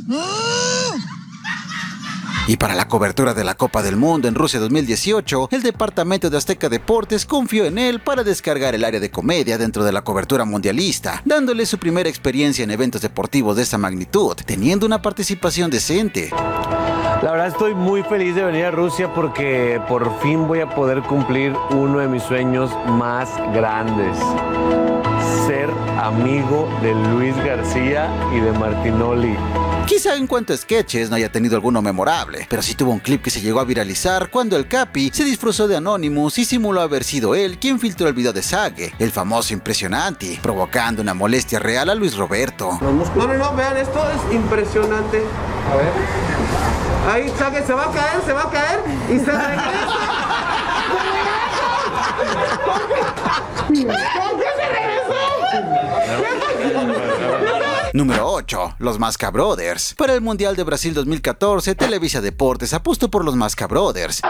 Y para la cobertura de la Copa del Mundo en Rusia dos mil dieciocho, el departamento de Azteca Deportes confió en él para descargar el área de comedia dentro de la cobertura mundialista, dándole su primera experiencia en eventos deportivos de esta magnitud, teniendo una participación decente. La verdad estoy muy feliz de venir a Rusia porque por fin voy a poder cumplir uno de mis sueños más grandes. Ser amigo de Luis García y de Martinoli. Quizá en cuanto a sketches no haya tenido alguno memorable, pero sí tuvo un clip que se llegó a viralizar cuando el Capi se disfrazó de Anonymous y simuló haber sido él quien filtró el video de Sage, el famoso impresionante, provocando una molestia real a Luis Roberto. No, no, no, vean, esto es impresionante. A ver. Ahí Sage se va a caer, se va a caer y se regresa. ¿Con qué se regresó? Número ocho. Los Masca Brothers. Para el Mundial de Brasil dos mil catorce, Televisa Deportes apostó por los Masca Brothers.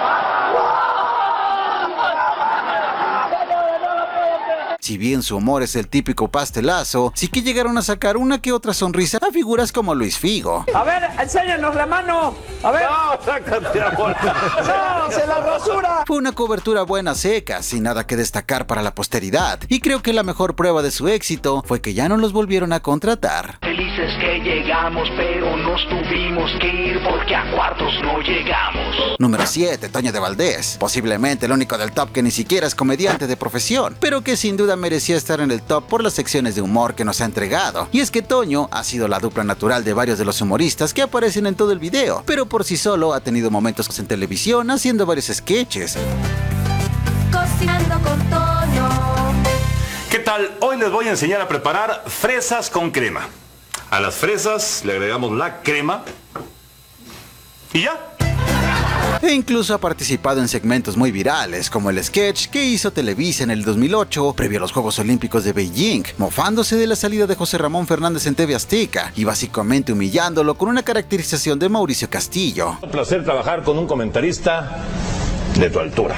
Si bien su humor es el típico pastelazo, sí que llegaron a sacar una que otra sonrisa a figuras como Luis Figo. A ver, enséñanos la mano. A ver. No, sácate la bola. No, se la rasura. Fue una cobertura buena seca, sin nada que destacar para la posteridad. Y creo que la mejor prueba de su éxito fue que ya no los volvieron a contratar. Felices que llegamos, pero nos tuvimos que ir porque a cuartos no llegamos. Número siete. Toño de Valdés. Posiblemente el único del top que ni siquiera es comediante de profesión, pero que sin duda merecía estar en el top por las secciones de humor que nos ha entregado. Y es que Toño ha sido la dupla natural de varios de los humoristas que aparecen en todo el video, pero por sí solo ha tenido momentos en televisión haciendo varios sketches. Cocinando con Toño. ¿Qué tal? Hoy les voy a enseñar a preparar fresas con crema. A las fresas le agregamos la crema y ya. E incluso ha participado en segmentos muy virales, como el sketch que hizo Televisa en el dos mil ocho, previo a los Juegos Olímpicos de Beijing, mofándose de la salida de José Ramón Fernández en T V Azteca y básicamente humillándolo con una caracterización de Mauricio Castillo. Un placer trabajar con un comentarista de tu altura.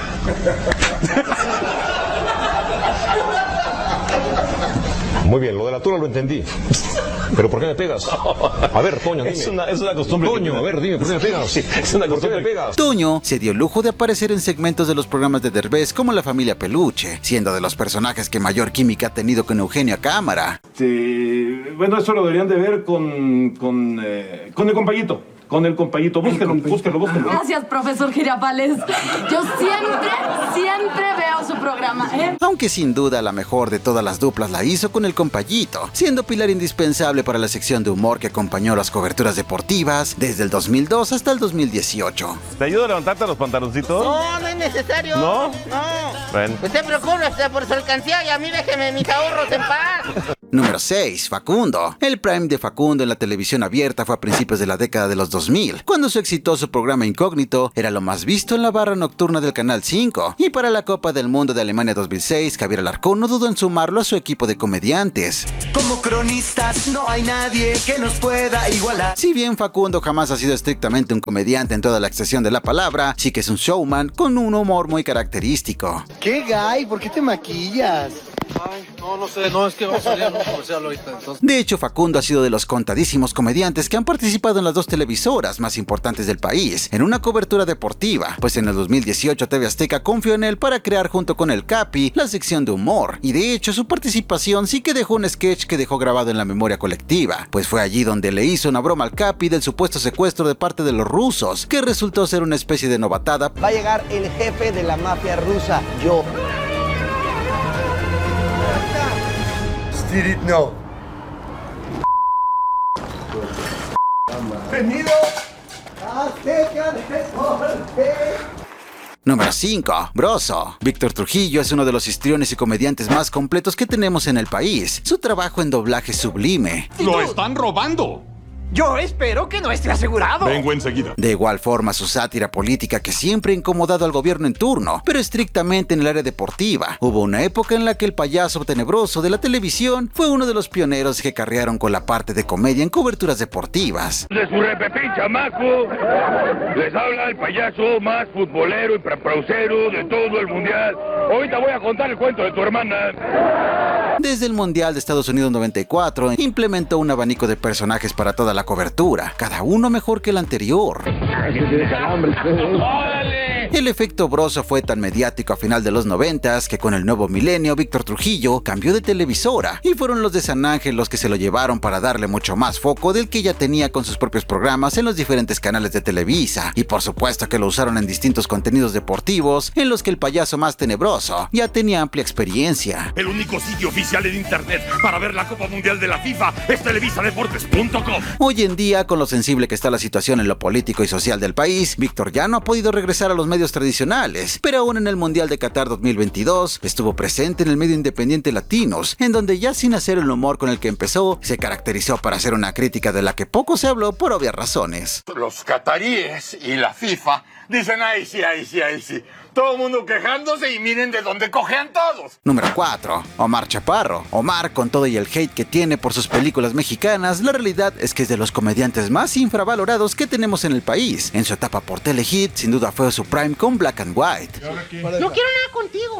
Muy bien, lo de la altura lo entendí. ¿Pero por qué me pegas? A ver, Toño, dime. Es una, es una costumbre. Toño, a ver, dime, ¿por qué me pegas? Sí, es una ¿Por qué costumbre. me pegas? Toño se dio el lujo de aparecer en segmentos de los programas de Derbez como La Familia Peluche, siendo de los personajes que mayor química ha tenido con Eugenio Cámara. Sí, bueno, eso lo deberían de ver con, con, eh, con el compañito. Con el compañito. Búsquelo, búsquelo, búsquelo. Gracias, profesor Girafales. Yo siempre, siempre veo su programa, ¿eh? Aunque sin duda la mejor de todas las duplas la hizo con el compayito, siendo pilar indispensable para la sección de humor que acompañó las coberturas deportivas desde el dos mil dos hasta el dos mil dieciocho. ¿Te ayudo a levantarte los pantaloncitos? No, no es necesario. ¿No? No. Bueno. Usted preocupe por su alcancía y a mí déjeme mis ahorros en paz. Número seis. Facundo. El prime de Facundo en la televisión abierta fue a principios de la década de los dos mil, cuando su exitoso programa Incógnito era lo más visto en la barra nocturna del Canal cinco. Y para la Copa del Mundo de Alemania dos mil seis, Javier Alarcón no dudó en sumarlo a su equipo de comediantes. Como cronistas no hay nadie que nos pueda igualar. Si bien Facundo jamás ha sido estrictamente un comediante en toda la extensión de la palabra, sí que es un showman con un humor muy característico. ¿Qué, Guy? ¿Por qué te maquillas? Ay, no, no sé, no, es que vamos a salir a un comercial ahorita, entonces. De hecho, Facundo ha sido de los contadísimos comediantes que han participado en las dos televisoras más importantes del país, en una cobertura deportiva, pues en el dos mil dieciocho T V Azteca confió en él para crear junto con el Capi la sección de humor, y de hecho su participación sí que dejó un sketch que dejó grabado en la memoria colectiva, pues fue allí donde le hizo una broma al Capi del supuesto secuestro de parte de los rusos, que resultó ser una especie de novatada. Va a llegar el jefe de la mafia rusa, yo. Did it know. Venido Azteca Deporte. Número cinco. Broso. Víctor Trujillo es uno de los histriones y comediantes más completos que tenemos en el país. Su trabajo en doblaje es sublime. ¡Lo están robando! Yo espero que no esté asegurado. Vengo enseguida. De igual forma, su sátira política que siempre ha incomodado al gobierno en turno, pero estrictamente en el área deportiva. Hubo una época en la que el payaso tenebroso de la televisión fue uno de los pioneros que carrearon con la parte de comedia en coberturas deportivas. De su repepín, chamaco, les habla el payaso más futbolero y prapaucero de todo el mundial. Ahorita voy a contar el cuento de tu hermana. Desde el Mundial de Estados Unidos noventa y cuatro, implementó un abanico de personajes para toda la cobertura, cada uno mejor que el anterior. El efecto Broso fue tan mediático a final de los noventas que con el nuevo milenio Víctor Trujillo cambió de televisora y fueron los de San Ángel los que se lo llevaron para darle mucho más foco del que ya tenía con sus propios programas en los diferentes canales de Televisa, y por supuesto que lo usaron en distintos contenidos deportivos en los que el payaso más tenebroso ya tenía amplia experiencia. El único sitio oficial en internet para ver la Copa Mundial de la FIFA es televisa deportes punto com. Hoy en día, con lo sensible que está la situación en lo político y social del país, Víctor ya no ha podido regresar a los medios tradicionales, pero aún en el Mundial de Qatar dos mil veintidós estuvo presente en el medio independiente Latinos, en donde ya sin hacer el humor con el que empezó, se caracterizó para hacer una crítica de la que poco se habló por obvias razones. Los cataríes y la FIFA dicen ay sí, ay sí, ay sí. Todo el mundo quejándose y miren de dónde cojean todos. Número cuatro. Omar Chaparro. Omar, con todo y el hate que tiene por sus películas mexicanas, la realidad es que es de los comediantes más infravalorados que tenemos en el país. En su etapa por Telehit, sin duda fue su prime con Black and White. No quiero nada contigo.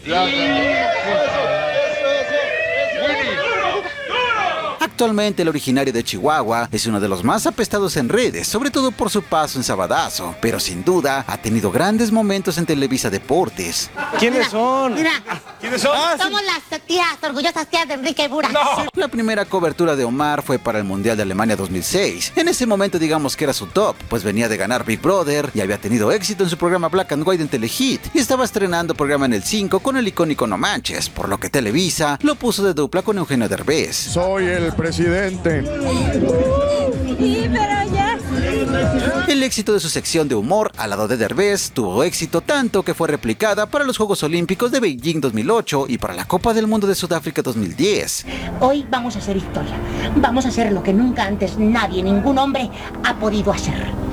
Actualmente el originario de Chihuahua es uno de los más apestados en redes, sobre todo por su paso en Sabadazo, pero sin duda ha tenido grandes momentos en Televisa Deportes. ¿Quiénes son? Mira, ¿quiénes son? Somos las tías, orgullosas tías de Enrique Buras. No. La primera cobertura de Omar fue para el Mundial de Alemania dos mil seis. En ese momento digamos que era su top, pues venía de ganar Big Brother y había tenido éxito en su programa Black and White en Telehit, y estaba estrenando programa en el cinco con el icónico No Manches, por lo que Televisa lo puso de dupla con Eugenio Derbez. Soy el presidente. Sí, pero ya. El éxito de su sección de humor al lado de Derbez tuvo éxito tanto que fue replicada para los Juegos Olímpicos de Beijing dos mil ocho y para la Copa del Mundo de Sudáfrica dos mil diez. Hoy vamos a hacer historia. Vamos a hacer lo que nunca antes nadie, ningún hombre, ha podido hacer.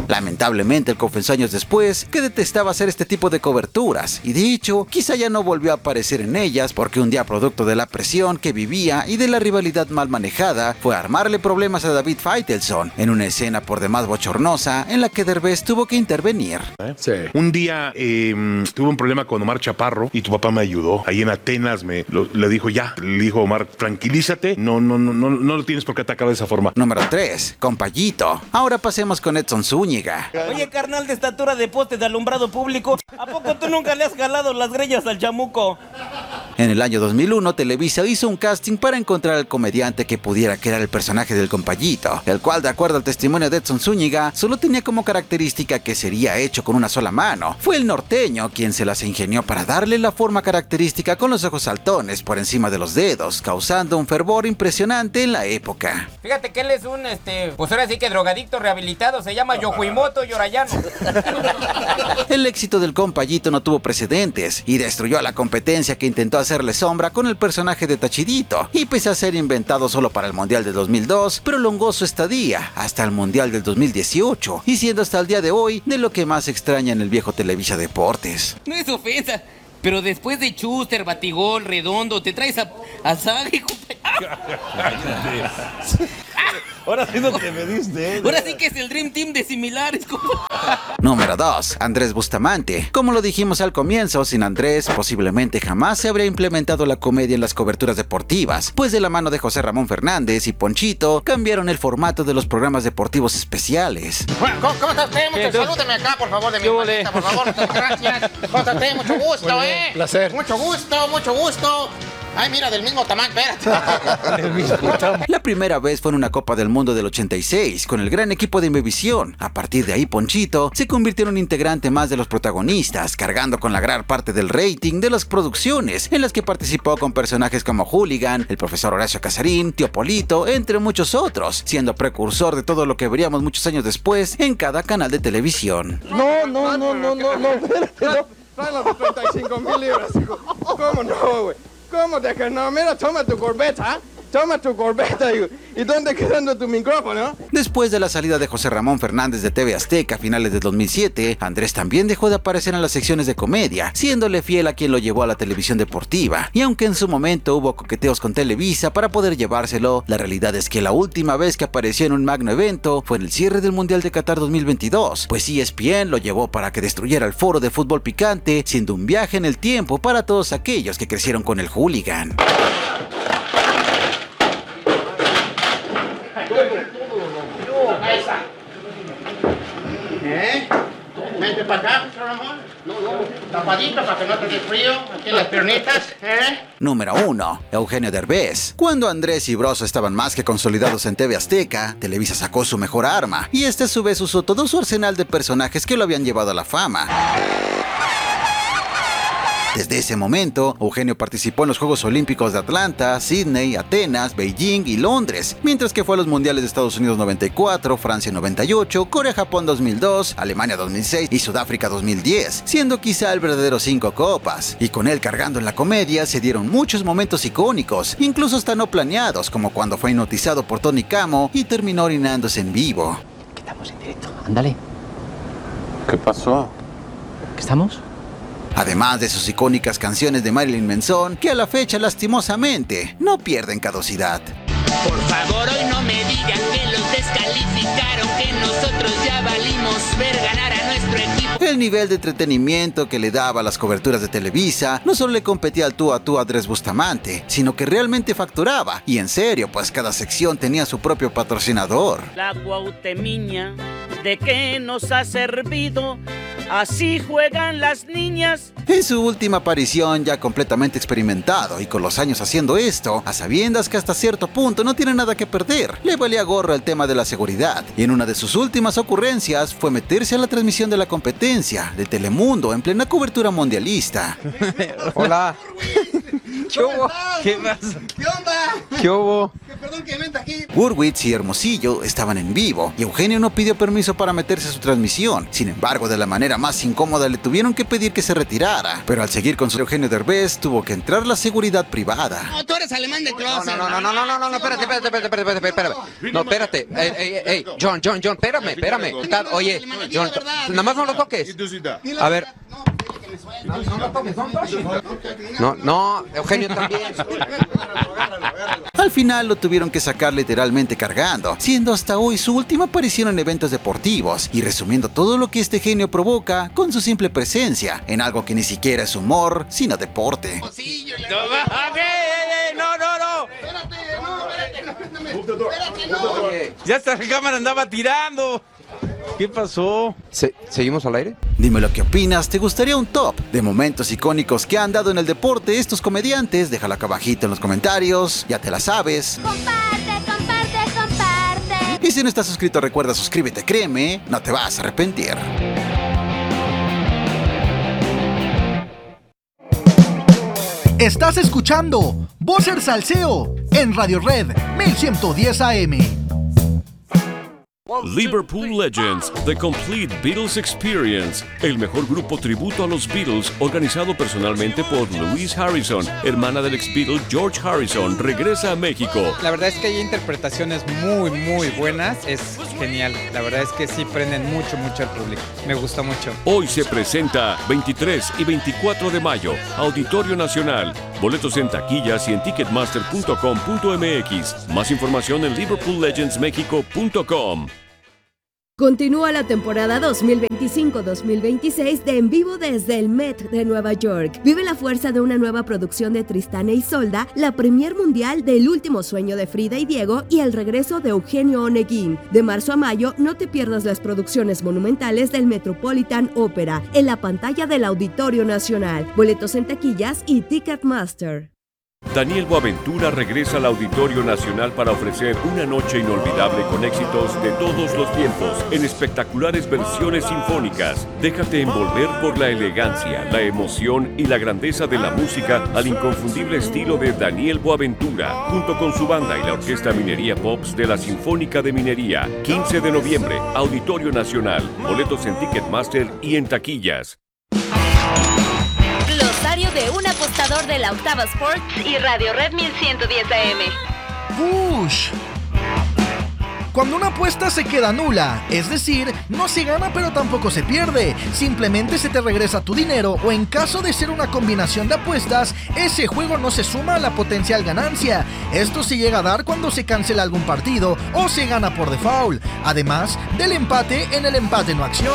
Lamentablemente él confesó años después que detestaba hacer este tipo de coberturas y de hecho quizá ya no volvió a aparecer en ellas porque un día, producto de la presión que vivía y de la rivalidad mal manejada, fue a armarle problemas a David Faitelson en una escena por demás bochornosa en la que Derbez tuvo que intervenir. Sí. Un día eh, tuve un problema con Omar Chaparro y tu papá me ayudó. Ahí en Atenas me lo, le dijo ya, le dijo Omar, tranquilízate, no, no, no, no, no lo tienes por qué atacar de esa forma. Número tres, Compayito. Ahora pasemos con Edson Zúñiga. Oye, carnal de estatura de poste de alumbrado público, ¿a poco tú nunca le has jalado las greñas al chamuco? En el año dos mil uno, Televisa hizo un casting para encontrar al comediante que pudiera crear el personaje del Compayito, el cual, de acuerdo al testimonio de Edson Zúñiga, solo tenía como característica que sería hecho con una sola mano. Fue el norteño quien se las ingenió para darle la forma característica con los ojos saltones por encima de los dedos, causando un fervor impresionante en la época. Fíjate que él es un, este, pues ahora sí que drogadicto rehabilitado, se llama Yohuimoto Yorayano. El éxito del Compayito no tuvo precedentes y destruyó a la competencia que intentó hacerle sombra con el personaje de Tachidito, y pese a ser inventado solo para el Mundial del dos mil dos, prolongó su estadía hasta el Mundial del dos mil dieciocho, y siendo hasta el día de hoy de lo que más extraña en el viejo Televisa Deportes. No es ofensa, pero después de Schuster, Batigol, Redondo, te traes a, a Sagri, Ahora sí no te me diste, ¿eh? Ahora sí que es el Dream Team de similares, compa. Número dos. Andrés Bustamante. Como lo dijimos al comienzo, sin Andrés posiblemente jamás se habría implementado la comedia en las coberturas deportivas, pues de la mano de José Ramón Fernández y Ponchito cambiaron el formato de los programas deportivos especiales. Bueno, ¿cómo, cómo está usted? Mucho, salúdeme acá, por favor, de mi hermanita, por favor. Muchas gracias. ¿Cómo está usted? Mucho gusto, Muy ¿eh? bien, placer. Mucho gusto, mucho gusto. Ay, mira, del mismo tamaño, espérate. La primera vez fue en una Copa del Mundo del ochenta y seis, con el gran equipo de Imevisión. A partir de ahí, Ponchito se convirtió en un integrante más de los protagonistas, cargando con la gran parte del rating de las producciones, en las que participó con personajes como Hooligan, el profesor Horacio Casarín, Tío Polito, entre muchos otros, siendo precursor de todo lo que veríamos muchos años después en cada canal de televisión. No, no, no, no, no, no, espérate, no. Trae las treinta y cinco mil libras, hijo. ¿Cómo no, güey? ¿Cómo de que no? Mira, toma tu corbeta, toma tu corbeta y, y ¿dónde quedando tu micrófono? Después de la salida de José Ramón Fernández de T V Azteca a finales de dos mil siete, Andrés también dejó de aparecer en las secciones de comedia, siéndole fiel a quien lo llevó a la televisión deportiva. Y aunque en su momento hubo coqueteos con Televisa para poder llevárselo, la realidad es que la última vez que apareció en un magno evento fue en el cierre del Mundial de Qatar dos mil veintidós, pues E S P N lo llevó para que destruyera el foro de fútbol picante, siendo un viaje en el tiempo para todos aquellos que crecieron con el Hooligan. ¿Eh? Vente para acá, Ramón. No, no, tapadito para que no te dé frío. Aquí en las piernitas, ¿eh? Número uno. Eugenio Derbez. Cuando Andrés y Broso estaban más que consolidados en T V Azteca, Televisa sacó su mejor arma, y este a su vez usó todo su arsenal de personajes que lo habían llevado a la fama. Desde ese momento, Eugenio participó en los Juegos Olímpicos de Atlanta, Sydney, Atenas, Beijing y Londres, mientras que fue a los Mundiales de Estados Unidos noventa y cuatro, Francia noventa y ocho, Corea-Japón dos mil dos, Alemania dos mil seis y Sudáfrica dos mil diez, siendo quizá el verdadero cinco copas. Y con él cargando en la comedia se dieron muchos momentos icónicos, incluso hasta no planeados, como cuando fue hipnotizado por Tony Camo y terminó orinándose en vivo. ¿Qué estamos en directo? Ándale. ¿Qué pasó? ¿Qué estamos? Además de sus icónicas canciones de Marilyn Manson, que a la fecha lastimosamente no pierden caducidad. Por favor, hoy no me digan que los descalificaron, que nosotros ya valimos ver ganar a nuestro equipo. El nivel de entretenimiento que le daba a las coberturas de Televisa no solo le competía al tú a tú a Andrés Bustamante, sino que realmente facturaba, y en serio, pues cada sección tenía su propio patrocinador. La Guautemiña, ¿de qué nos ha servido? Así juegan las niñas. En su última aparición, ya completamente experimentado y con los años haciendo esto, a sabiendas que hasta cierto punto no tiene nada que perder, le valía gorro el tema de la seguridad, y en una de sus últimas ocurrencias fue meterse a la transmisión de la competencia de Telemundo en plena cobertura mundialista. Hola. ¿Qué hubo? ¿Qué pasa? ¿Qué onda? ¿Qué hubo? ¿Qué Hurwitz y Hermosillo estaban en vivo y Eugenio no pidió permiso para meterse a su transmisión. Sin embargo, de la manera más incómoda le tuvieron que pedir que se retirara. Pero al seguir con su Eugenio Derbez, tuvo que entrar la seguridad privada. No, tú eres alemán de closet. No, no, no, no, no, no, no, espérate, espérate, espérate, espérate, espérate, espérate. No, espérate. Ey, ey, ey, John, John, John, espérame, espérame. Oye, John, nada más no lo toques. A ver. No, no lo toques, no, no, no, Eugenio también. Al final lo tuvieron que sacar literalmente cargando, siendo hasta hoy su última aparición en eventos deportivos y resumiendo todo lo que este genio provoca con su simple presencia en algo que ni siquiera es humor, sino deporte. No, no, no. Ya hasta la cámara andaba tirando. ¿Qué pasó? ¿Se- ¿Seguimos al aire? Dime lo que opinas, ¿te gustaría un top de momentos icónicos que han dado en el deporte estos comediantes? Déjalo acá abajito en los comentarios, ya te la sabes. Comparte, comparte, comparte. Y si no estás suscrito, recuerda suscríbete, créeme, no te vas a arrepentir. Estás escuchando Vocer Salseo en Radio Red mil ciento diez A M. Liverpool Legends, The Complete Beatles Experience, el mejor grupo tributo a los Beatles organizado personalmente por Louise Harrison, hermana del ex Beatle George Harrison, regresa a México. La verdad es que hay interpretaciones muy, muy buenas, es genial, la verdad es que sí prenden mucho, mucho al público, me gusta mucho. Hoy se presenta veintitrés y veinticuatro de mayo, Auditorio Nacional. Boletos en taquillas y en ticketmaster punto com punto m x. Más información en liverpool legends mexico punto com. Continúa la temporada dos mil veinticinco dos mil veintiséis de En Vivo desde el Met de Nueva York. Vive la fuerza de una nueva producción de Tristán e Isolda, la premier mundial del Último Sueño de Frida y Diego y el regreso de Eugenio Oneguín. De marzo a mayo, no te pierdas las producciones monumentales del Metropolitan Opera en la pantalla del Auditorio Nacional. Boletos en taquillas y Ticketmaster. Daniel Boaventura regresa al Auditorio Nacional para ofrecer una noche inolvidable con éxitos de todos los tiempos en espectaculares versiones sinfónicas. Déjate envolver por la elegancia, la emoción y la grandeza de la música al inconfundible estilo de Daniel Boaventura, junto con su banda y la Orquesta Minería Pops de la Sinfónica de Minería. quince de noviembre, Auditorio Nacional. Boletos en Ticketmaster y en taquillas. Glosario de un apostador de la Octava Sports y Radio Red mil ciento diez A M. Bush. Cuando una apuesta se queda nula, es decir, no se gana pero tampoco se pierde, simplemente se te regresa tu dinero o en caso de ser una combinación de apuestas, ese juego no se suma a la potencial ganancia. Esto se llega a dar cuando se cancela algún partido o se gana por default, además del empate en el empate no acción.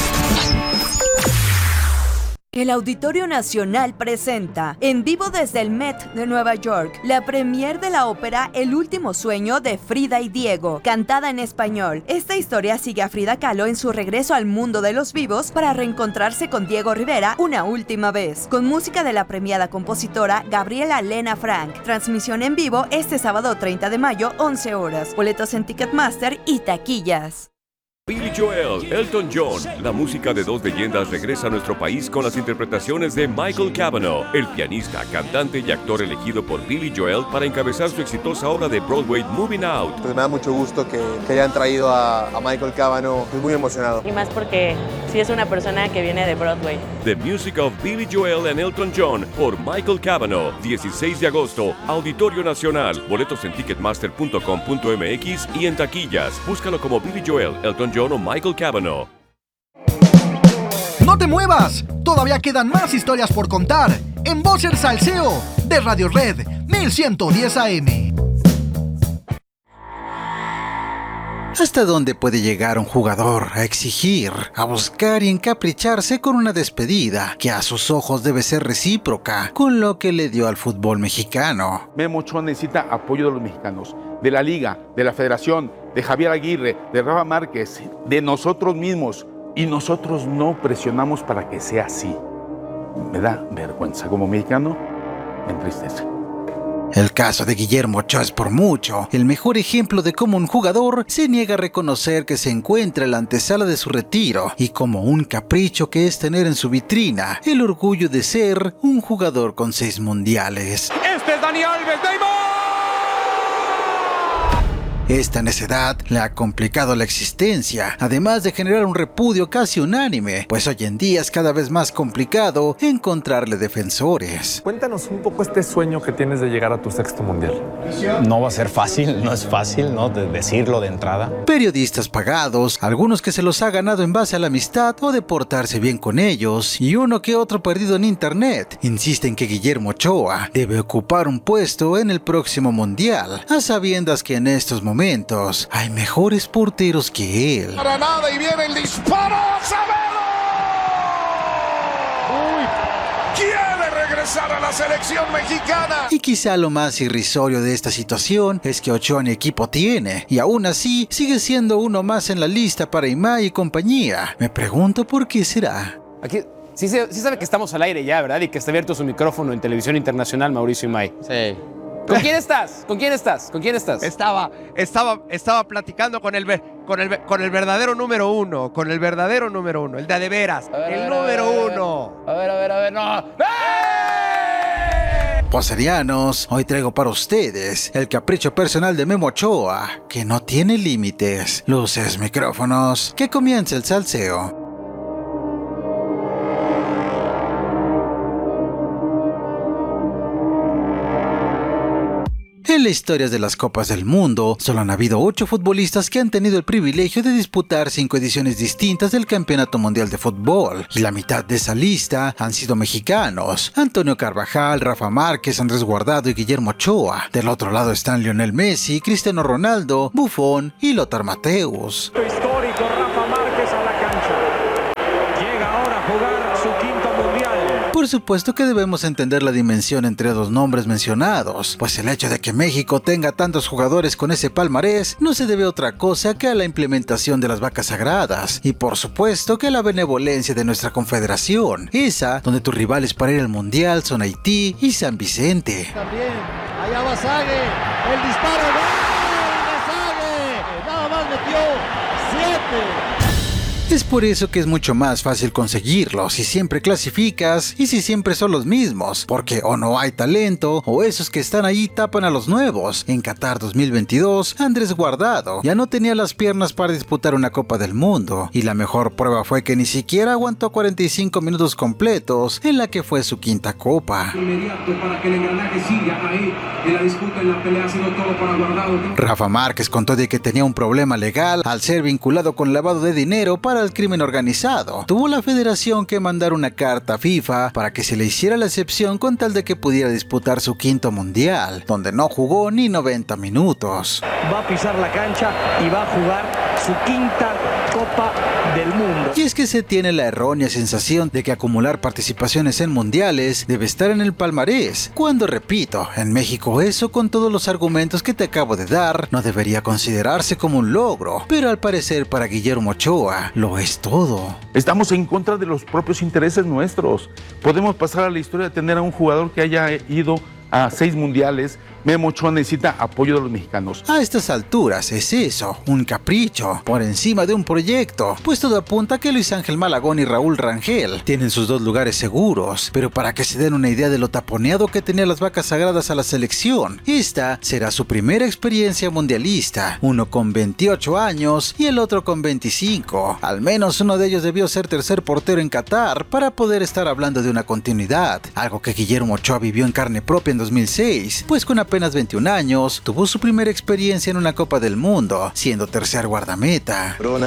El Auditorio Nacional presenta, en vivo desde el Met de Nueva York, la premier de la ópera El Último Sueño de Frida y Diego, cantada en español. Esta historia sigue a Frida Kahlo en su regreso al mundo de los vivos para reencontrarse con Diego Rivera una última vez, con música de la premiada compositora Gabriela Lena Frank. Transmisión en vivo este sábado treinta de mayo, once horas. Boletos en Ticketmaster y taquillas. Billy Joel, Elton John, la música de dos leyendas regresa a nuestro país con las interpretaciones de Michael Cavanaugh, el pianista, cantante y actor elegido por Billy Joel para encabezar su exitosa obra de Broadway Moving Out. Pues me da mucho gusto que, que hayan traído a, a Michael Cavanaugh, estoy muy emocionado. Y más porque sí es una persona que viene de Broadway. The Music of Billy Joel and Elton John por Michael Cavanaugh, dieciséis de agosto, Auditorio Nacional. Boletos en ticketmaster punto com punto m x y en taquillas. Búscalo como Billy Joel, Elton John o Michael Cavanaugh. ¡No te muevas! Todavía quedan más historias por contar en Vocer Salseo de Radio Red mil ciento diez A M. ¿Hasta dónde puede llegar un jugador a exigir, a buscar y encapricharse con una despedida que a sus ojos debe ser recíproca con lo que le dio al fútbol mexicano? Memo Ochoa necesita apoyo de los mexicanos, de la Liga, de la Federación, de Javier Aguirre, de Rafa Márquez, de nosotros mismos. Y nosotros no presionamos para que sea así. Me da vergüenza como mexicano, me entristece. El caso de Guillermo Ochoa es por mucho el mejor ejemplo de cómo un jugador se niega a reconocer que se encuentra en la antesala de su retiro y como un capricho que es tener en su vitrina el orgullo de ser un jugador con seis mundiales. Este es Dani Alves, Neymar. Esta necedad le ha complicado la existencia, además de generar un repudio casi unánime, pues hoy en día es cada vez más complicado encontrarle defensores. Cuéntanos un poco este sueño que tienes de llegar a tu sexto mundial. No va a ser fácil, no es fácil, ¿no? De decirlo de entrada. Periodistas pagados, algunos que se los ha ganado en base a la amistad o de portarse bien con ellos, y uno que otro perdido en internet, insisten que Guillermo Ochoa debe ocupar un puesto en el próximo mundial, a sabiendas que en estos momentos momentos hay mejores porteros que él. Para nada y viene el disparo. ¡Sabelo! Uy, quiere regresar a la selección mexicana. Y quizá lo más irrisorio de esta situación es que Ochoa ni equipo tiene, y aún así sigue siendo uno más en la lista para Imai y compañía. Me pregunto por qué será. Aquí sí, sí sabe que estamos al aire ya, ¿verdad? Y que está abierto su micrófono en Televisión Internacional, Mauricio Imai. Sí. ¿Con quién estás? ¿Con quién estás? ¿Con quién estás? Estaba, estaba, estaba platicando con el, con el, con el verdadero número uno, con el verdadero número uno, el de de veras, ver, el ver, número ver, uno. A ver, a ver, a ver, no. ¡Eh! Poserianos, hoy traigo para ustedes el capricho personal de Memo Ochoa, que no tiene límites. Luces, micrófonos, que comience el salseo. En las historias de las Copas del Mundo, solo han habido ocho futbolistas que han tenido el privilegio de disputar cinco ediciones distintas del Campeonato Mundial de Fútbol, y la mitad de esa lista han sido mexicanos: Antonio Carvajal, Rafa Márquez, Andrés Guardado y Guillermo Ochoa. Del otro lado están Lionel Messi, Cristiano Ronaldo, Buffon y Lothar Matthäus. Histórico Rafa Márquez a la cancha. Llega ahora a jugar su quinto mundial. Por supuesto que debemos entender la dimensión entre dos nombres mencionados, pues el hecho de que México tenga tantos jugadores con ese palmarés no se debe a otra cosa que a la implementación de las vacas sagradas, y por supuesto que a la benevolencia de nuestra confederación, esa donde tus rivales para ir al mundial son Haití y San Vicente. También, allá va Sague, el disparo, ¡gol de Sague! Nada más metió siete. Es por eso que es mucho más fácil conseguirlo si siempre clasificas y si siempre son los mismos, porque o no hay talento o esos que están ahí tapan a los nuevos. En Qatar dos mil veintidós, Andrés Guardado ya no tenía las piernas para disputar una Copa del Mundo, y la mejor prueba fue que ni siquiera aguantó cuarenta y cinco minutos completos en la que fue su quinta Copa. Inmediato para que el engranaje siga ahí en la disputa, en la pelea, ha sido todo para Guardado. Rafa Márquez contó de que tenía un problema legal al ser vinculado con lavado de dinero para el crimen organizado. Tuvo la federación que mandar una carta a FIFA para que se le hiciera la excepción con tal de que pudiera disputar su quinto mundial, donde no jugó ni noventa minutos. Va a pisar la cancha y va a jugar su quinta Copa del Mundo. Y es que se tiene la errónea sensación de que acumular participaciones en mundiales debe estar en el palmarés, cuando, repito, en México eso, con todos los argumentos que te acabo de dar, no debería considerarse como un logro, pero al parecer para Guillermo Ochoa lo es todo. Estamos en contra de los propios intereses nuestros. Podemos pasar a la historia de tener a un jugador que haya ido a seis mundiales. Memo Ochoa necesita apoyo de los mexicanos. A estas alturas es eso, un capricho, por encima de un proyecto, pues todo apunta a que Luis Ángel Malagón y Raúl Rangel tienen sus dos lugares seguros, pero para que se den una idea de lo taponeado que tenían las vacas sagradas a la selección, esta será su primera experiencia mundialista, uno con veintiocho años y el otro con veinticinco, al menos uno de ellos debió ser tercer portero en Qatar para poder estar hablando de una continuidad, algo que Guillermo Ochoa vivió en carne propia en dos mil seis, pues con apenas veintiún años, tuvo su primera experiencia en una Copa del Mundo, siendo tercer guardameta. Corona,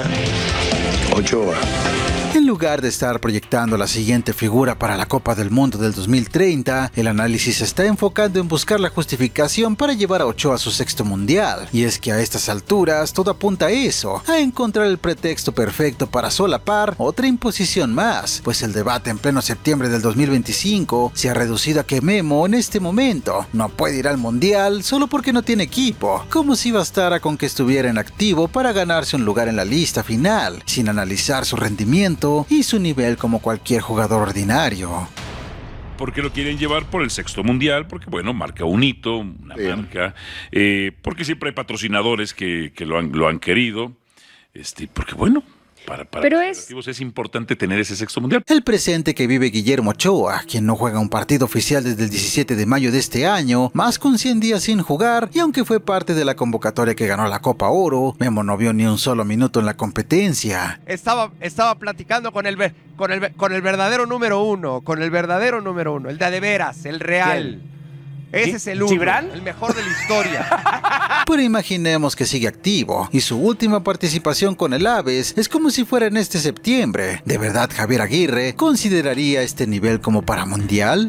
Ochoa. En lugar de estar proyectando la siguiente figura para la Copa del Mundo del dos mil treinta, el análisis se está enfocando en buscar la justificación para llevar a Ochoa a su sexto mundial. Y es que a estas alturas todo apunta a eso, a encontrar el pretexto perfecto para solapar otra imposición más, pues el debate en pleno septiembre del dos mil veinticinco se ha reducido a que Memo en este momento no puede ir al mundial solo porque no tiene equipo, como si bastara con que estuviera en activo para ganarse un lugar en la lista final, sin analizar su rendimiento y su nivel como cualquier jugador ordinario. Porque lo quieren llevar por el sexto mundial, porque bueno, marca un hito, una Bien. marca, eh, porque siempre hay patrocinadores que, que lo, han, lo han querido, este, porque bueno, para, para Pero los es... federativos es importante tener ese sexto mundial. El presente que vive Guillermo Ochoa, quien no juega un partido oficial desde el diecisiete de mayo de este año, más con cien días sin jugar, y aunque fue parte de la convocatoria que ganó la Copa Oro, Memo no vio ni un solo minuto en la competencia. Estaba, estaba platicando con el, con, el, con el verdadero número uno, con el verdadero número uno, el de, de veras, el real. ¿Quién? Ese es el uno, ¿Gibran? el mejor de la historia. Pero imaginemos que sigue activo, y su última participación con el Aves es como si fuera en este septiembre. ¿De verdad Javier Aguirre consideraría este nivel como para mundial?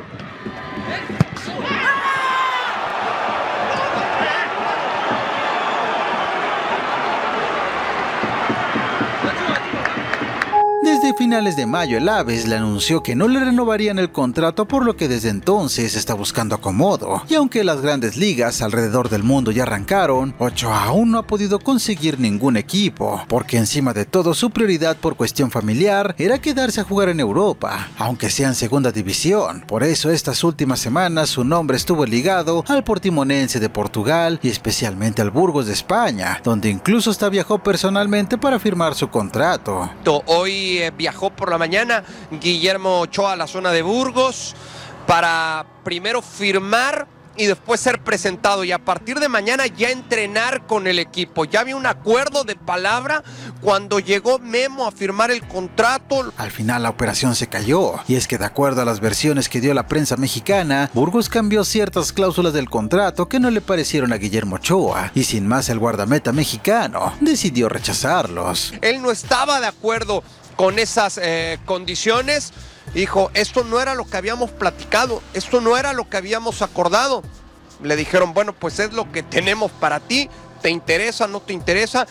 Desde finales de mayo el Aves le anunció que no le renovarían el contrato, por lo que desde entonces está buscando acomodo. Y aunque las grandes ligas alrededor del mundo ya arrancaron, Ochoa aún no ha podido conseguir ningún equipo, porque encima de todo su prioridad por cuestión familiar era quedarse a jugar en Europa, aunque sea en segunda división. Por eso estas últimas semanas su nombre estuvo ligado al Portimonense de Portugal y especialmente al Burgos de España, donde incluso hasta viajó personalmente para firmar su contrato. Hoy eh, viajó por la mañana Guillermo Ochoa a la zona de Burgos para primero firmar y después ser presentado, y a partir de mañana ya entrenar con el equipo. Ya había un acuerdo de palabra cuando llegó Memo a firmar el contrato. Al final la operación se cayó, y es que de acuerdo a las versiones que dio la prensa mexicana, Burgos cambió ciertas cláusulas del contrato que no le parecieron a Guillermo Ochoa, y sin más el guardameta mexicano decidió rechazarlos. Él no estaba de acuerdo con esas eh, condiciones. Dijo, esto no era lo que habíamos platicado, esto no era lo que habíamos acordado. Le dijeron, bueno, pues es lo que tenemos para ti, ¿te interesa, no te interesa?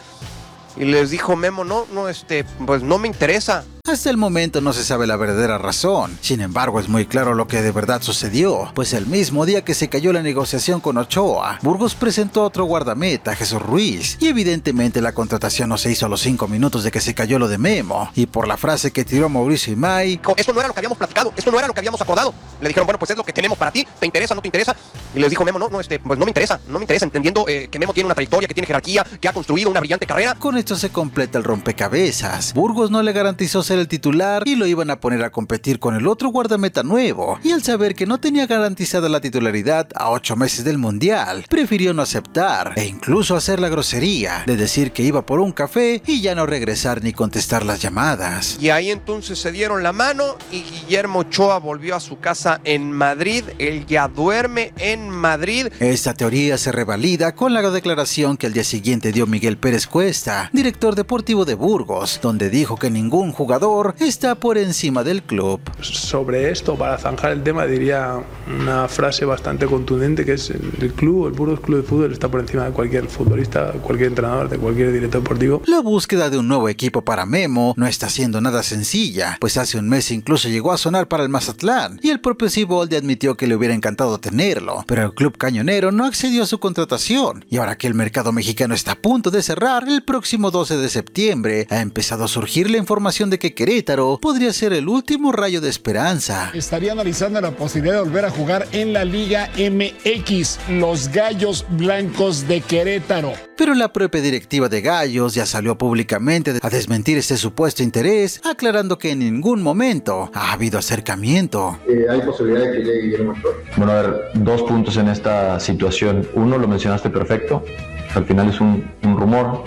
Y les dijo Memo, no, no, este, pues no me interesa. Hasta el momento no se sabe la verdadera razón. Sin embargo, es muy claro lo que de verdad sucedió, pues el mismo día que se cayó la negociación con Ochoa, Burgos presentó a otro guardameta, Jesús Ruiz, y evidentemente la contratación no se hizo a los cinco minutos de que se cayó lo de Memo, y por la frase que tiró Mauricio Imay, esto no era lo que habíamos platicado, esto no era lo que habíamos acordado. Le dijeron, bueno, pues es lo que tenemos para ti, ¿te interesa, no te interesa? Y les dijo Memo, no, no, este, pues no me interesa, no me interesa, entendiendo eh, que Memo tiene una trayectoria, que tiene jerarquía, que ha construido una brillante carrera. Con esto se completa el rompecabezas. Burgos no le garantizó ser el titular y lo iban a poner a competir con el otro guardameta nuevo, y al saber que no tenía garantizada la titularidad a ocho meses del mundial, prefirió no aceptar e incluso hacer la grosería de decir que iba por un café y ya no regresar ni contestar las llamadas. Y ahí entonces se dieron la mano y Guillermo Ochoa volvió a su casa en Madrid. Él ya duerme en Madrid. Esta teoría se revalida con la declaración que al día siguiente dio Miguel Pérez Cuesta, director deportivo de Burgos, donde dijo que ningún jugador está por encima del club. Sobre esto, para zanjar el tema, diría una frase bastante contundente, que es el club, el Burgos Club de Fútbol está por encima de cualquier futbolista, cualquier entrenador, de cualquier director deportivo. La búsqueda de un nuevo equipo para Memo no está siendo nada sencilla, pues hace un mes incluso llegó a sonar para el Mazatlán, y el propio Siboldi admitió que le hubiera encantado tenerlo, pero el club cañonero no accedió a su contratación, y ahora que el mercado mexicano está a punto de cerrar, el próximo doce de septiembre ha empezado a surgir la información de que Querétaro podría ser el último rayo de esperanza. Estaría analizando la posibilidad de volver a jugar en la Liga M X, los Gallos Blancos de Querétaro. Pero la propia directiva de Gallos ya salió públicamente a desmentir este supuesto interés, aclarando que en ningún momento ha habido acercamiento. Eh, ¿Hay posibilidad de que llegue Guillermo Ochoa? Bueno, a ver, dos puntos en esta situación. Uno, lo mencionaste perfecto, al final es un, un rumor.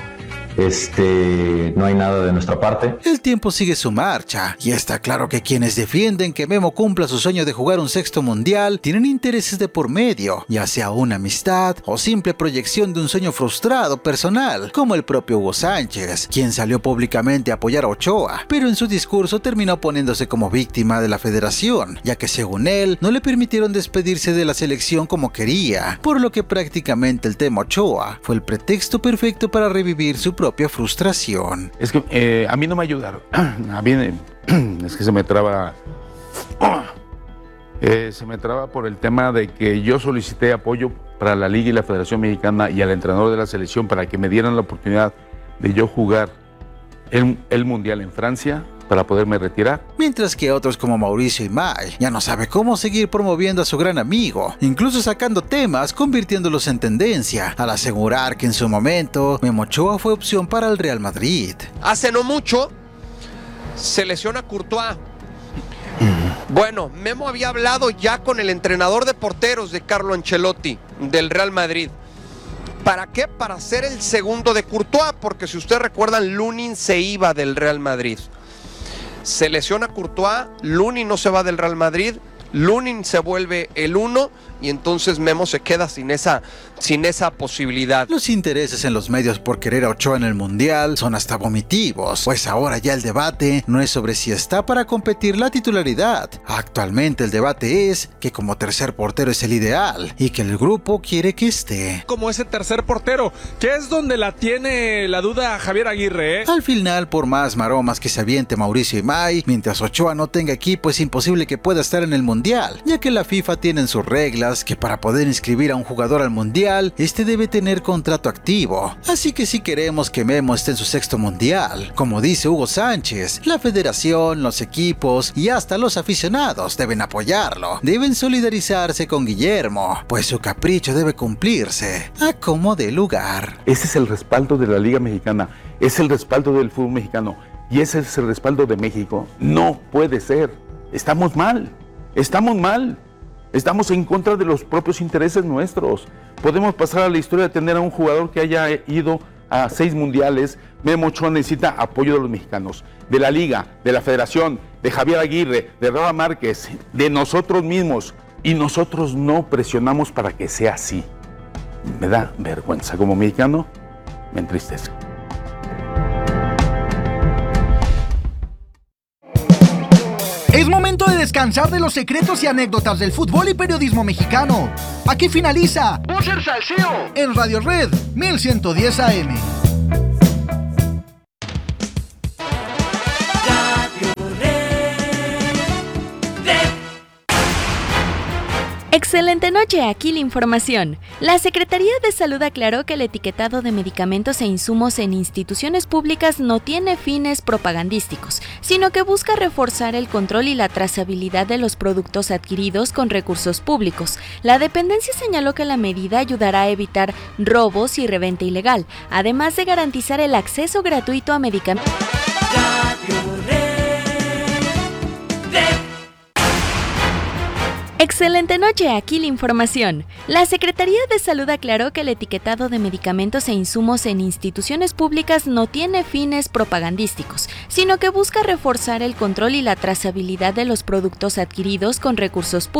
Este, no hay nada de nuestra parte. El tiempo sigue su marcha, y está claro que quienes defienden que Memo cumpla su sueño de jugar un sexto mundial tienen intereses de por medio, ya sea una amistad o simple proyección de un sueño frustrado personal, como el propio Hugo Sánchez, quien salió públicamente a apoyar a Ochoa, pero en su discurso terminó poniéndose como víctima de la federación, ya que según él no le permitieron despedirse de la selección como quería, por lo que prácticamente el tema Ochoa fue el pretexto perfecto para revivir su propia frustración. Es que eh, a mí no me ayudaron. A mí eh, es que se me traba. Eh, se me traba por el tema de que yo solicité apoyo para la Liga y la Federación Mexicana y al entrenador de la selección para que me dieran la oportunidad de yo jugar el, el Mundial en Francia. para poderme retirar. Mientras que otros como Mauricio Imay ya no sabe cómo seguir promoviendo a su gran amigo, incluso sacando temas, convirtiéndolos en tendencia, al asegurar que en su momento Memo Ochoa fue opción para el Real Madrid. Hace no mucho se lesiona Courtois. Bueno, Memo había hablado ya con el entrenador de porteros de Carlo Ancelotti del Real Madrid. ¿Para qué? Para ser el segundo de Courtois, porque si ustedes recuerdan, Lunin se iba del Real Madrid. Se lesiona Courtois, Lunin no se va del Real Madrid, Lunin se vuelve el uno y entonces Memo se queda sin esa, sin esa posibilidad. Los intereses en los medios por querer a Ochoa en el Mundial son hasta vomitivos, pues ahora ya el debate no es sobre si está para competir la titularidad. Actualmente el debate es que como tercer portero es el ideal y que el grupo quiere que esté. Como ese tercer portero, que es donde la tiene la duda Javier Aguirre, ¿eh? Al final, por más maromas que se aviente Mauricio Imay, mientras Ochoa no tenga equipo es imposible que pueda estar en el Mundial, ya que la FIFA tiene en sus reglas que para poder inscribir a un jugador al Mundial, este debe tener contrato activo. Así que si queremos que Memo esté en su sexto Mundial, como dice Hugo Sánchez, la federación, los equipos y hasta los aficionados deben apoyarlo, deben solidarizarse con Guillermo, pues su capricho debe cumplirse a como dé lugar. Ese es el respaldo de la Liga Mexicana, es el respaldo del fútbol mexicano y ese es el respaldo de México. No puede ser, estamos mal, estamos mal. Estamos en contra de los propios intereses nuestros. Podemos pasar a la historia de tener a un jugador que haya ido a seis mundiales. Memo Ochoa necesita apoyo de los mexicanos, de la Liga, de la Federación, de Javier Aguirre, de Rafa Márquez, de nosotros mismos. Y nosotros no presionamos para que sea así. Me da vergüenza como mexicano, me entristece. Es momento de descansar de los secretos y anécdotas del fútbol y periodismo mexicano. Aquí finaliza Búcer Salseo en Radio Red mil ciento diez A M. Excelente noche, aquí la información. La Secretaría de Salud aclaró que el etiquetado de medicamentos e insumos en instituciones públicas no tiene fines propagandísticos, sino que busca reforzar el control y la trazabilidad de los productos adquiridos con recursos públicos. La dependencia señaló que la medida ayudará a evitar robos y reventa ilegal, además de garantizar el acceso gratuito a medicamentos. Excelente noche, aquí la información. La Secretaría de Salud aclaró que el etiquetado de medicamentos e insumos en instituciones públicas no tiene fines propagandísticos, sino que busca reforzar el control y la trazabilidad de los productos adquiridos con recursos públicos.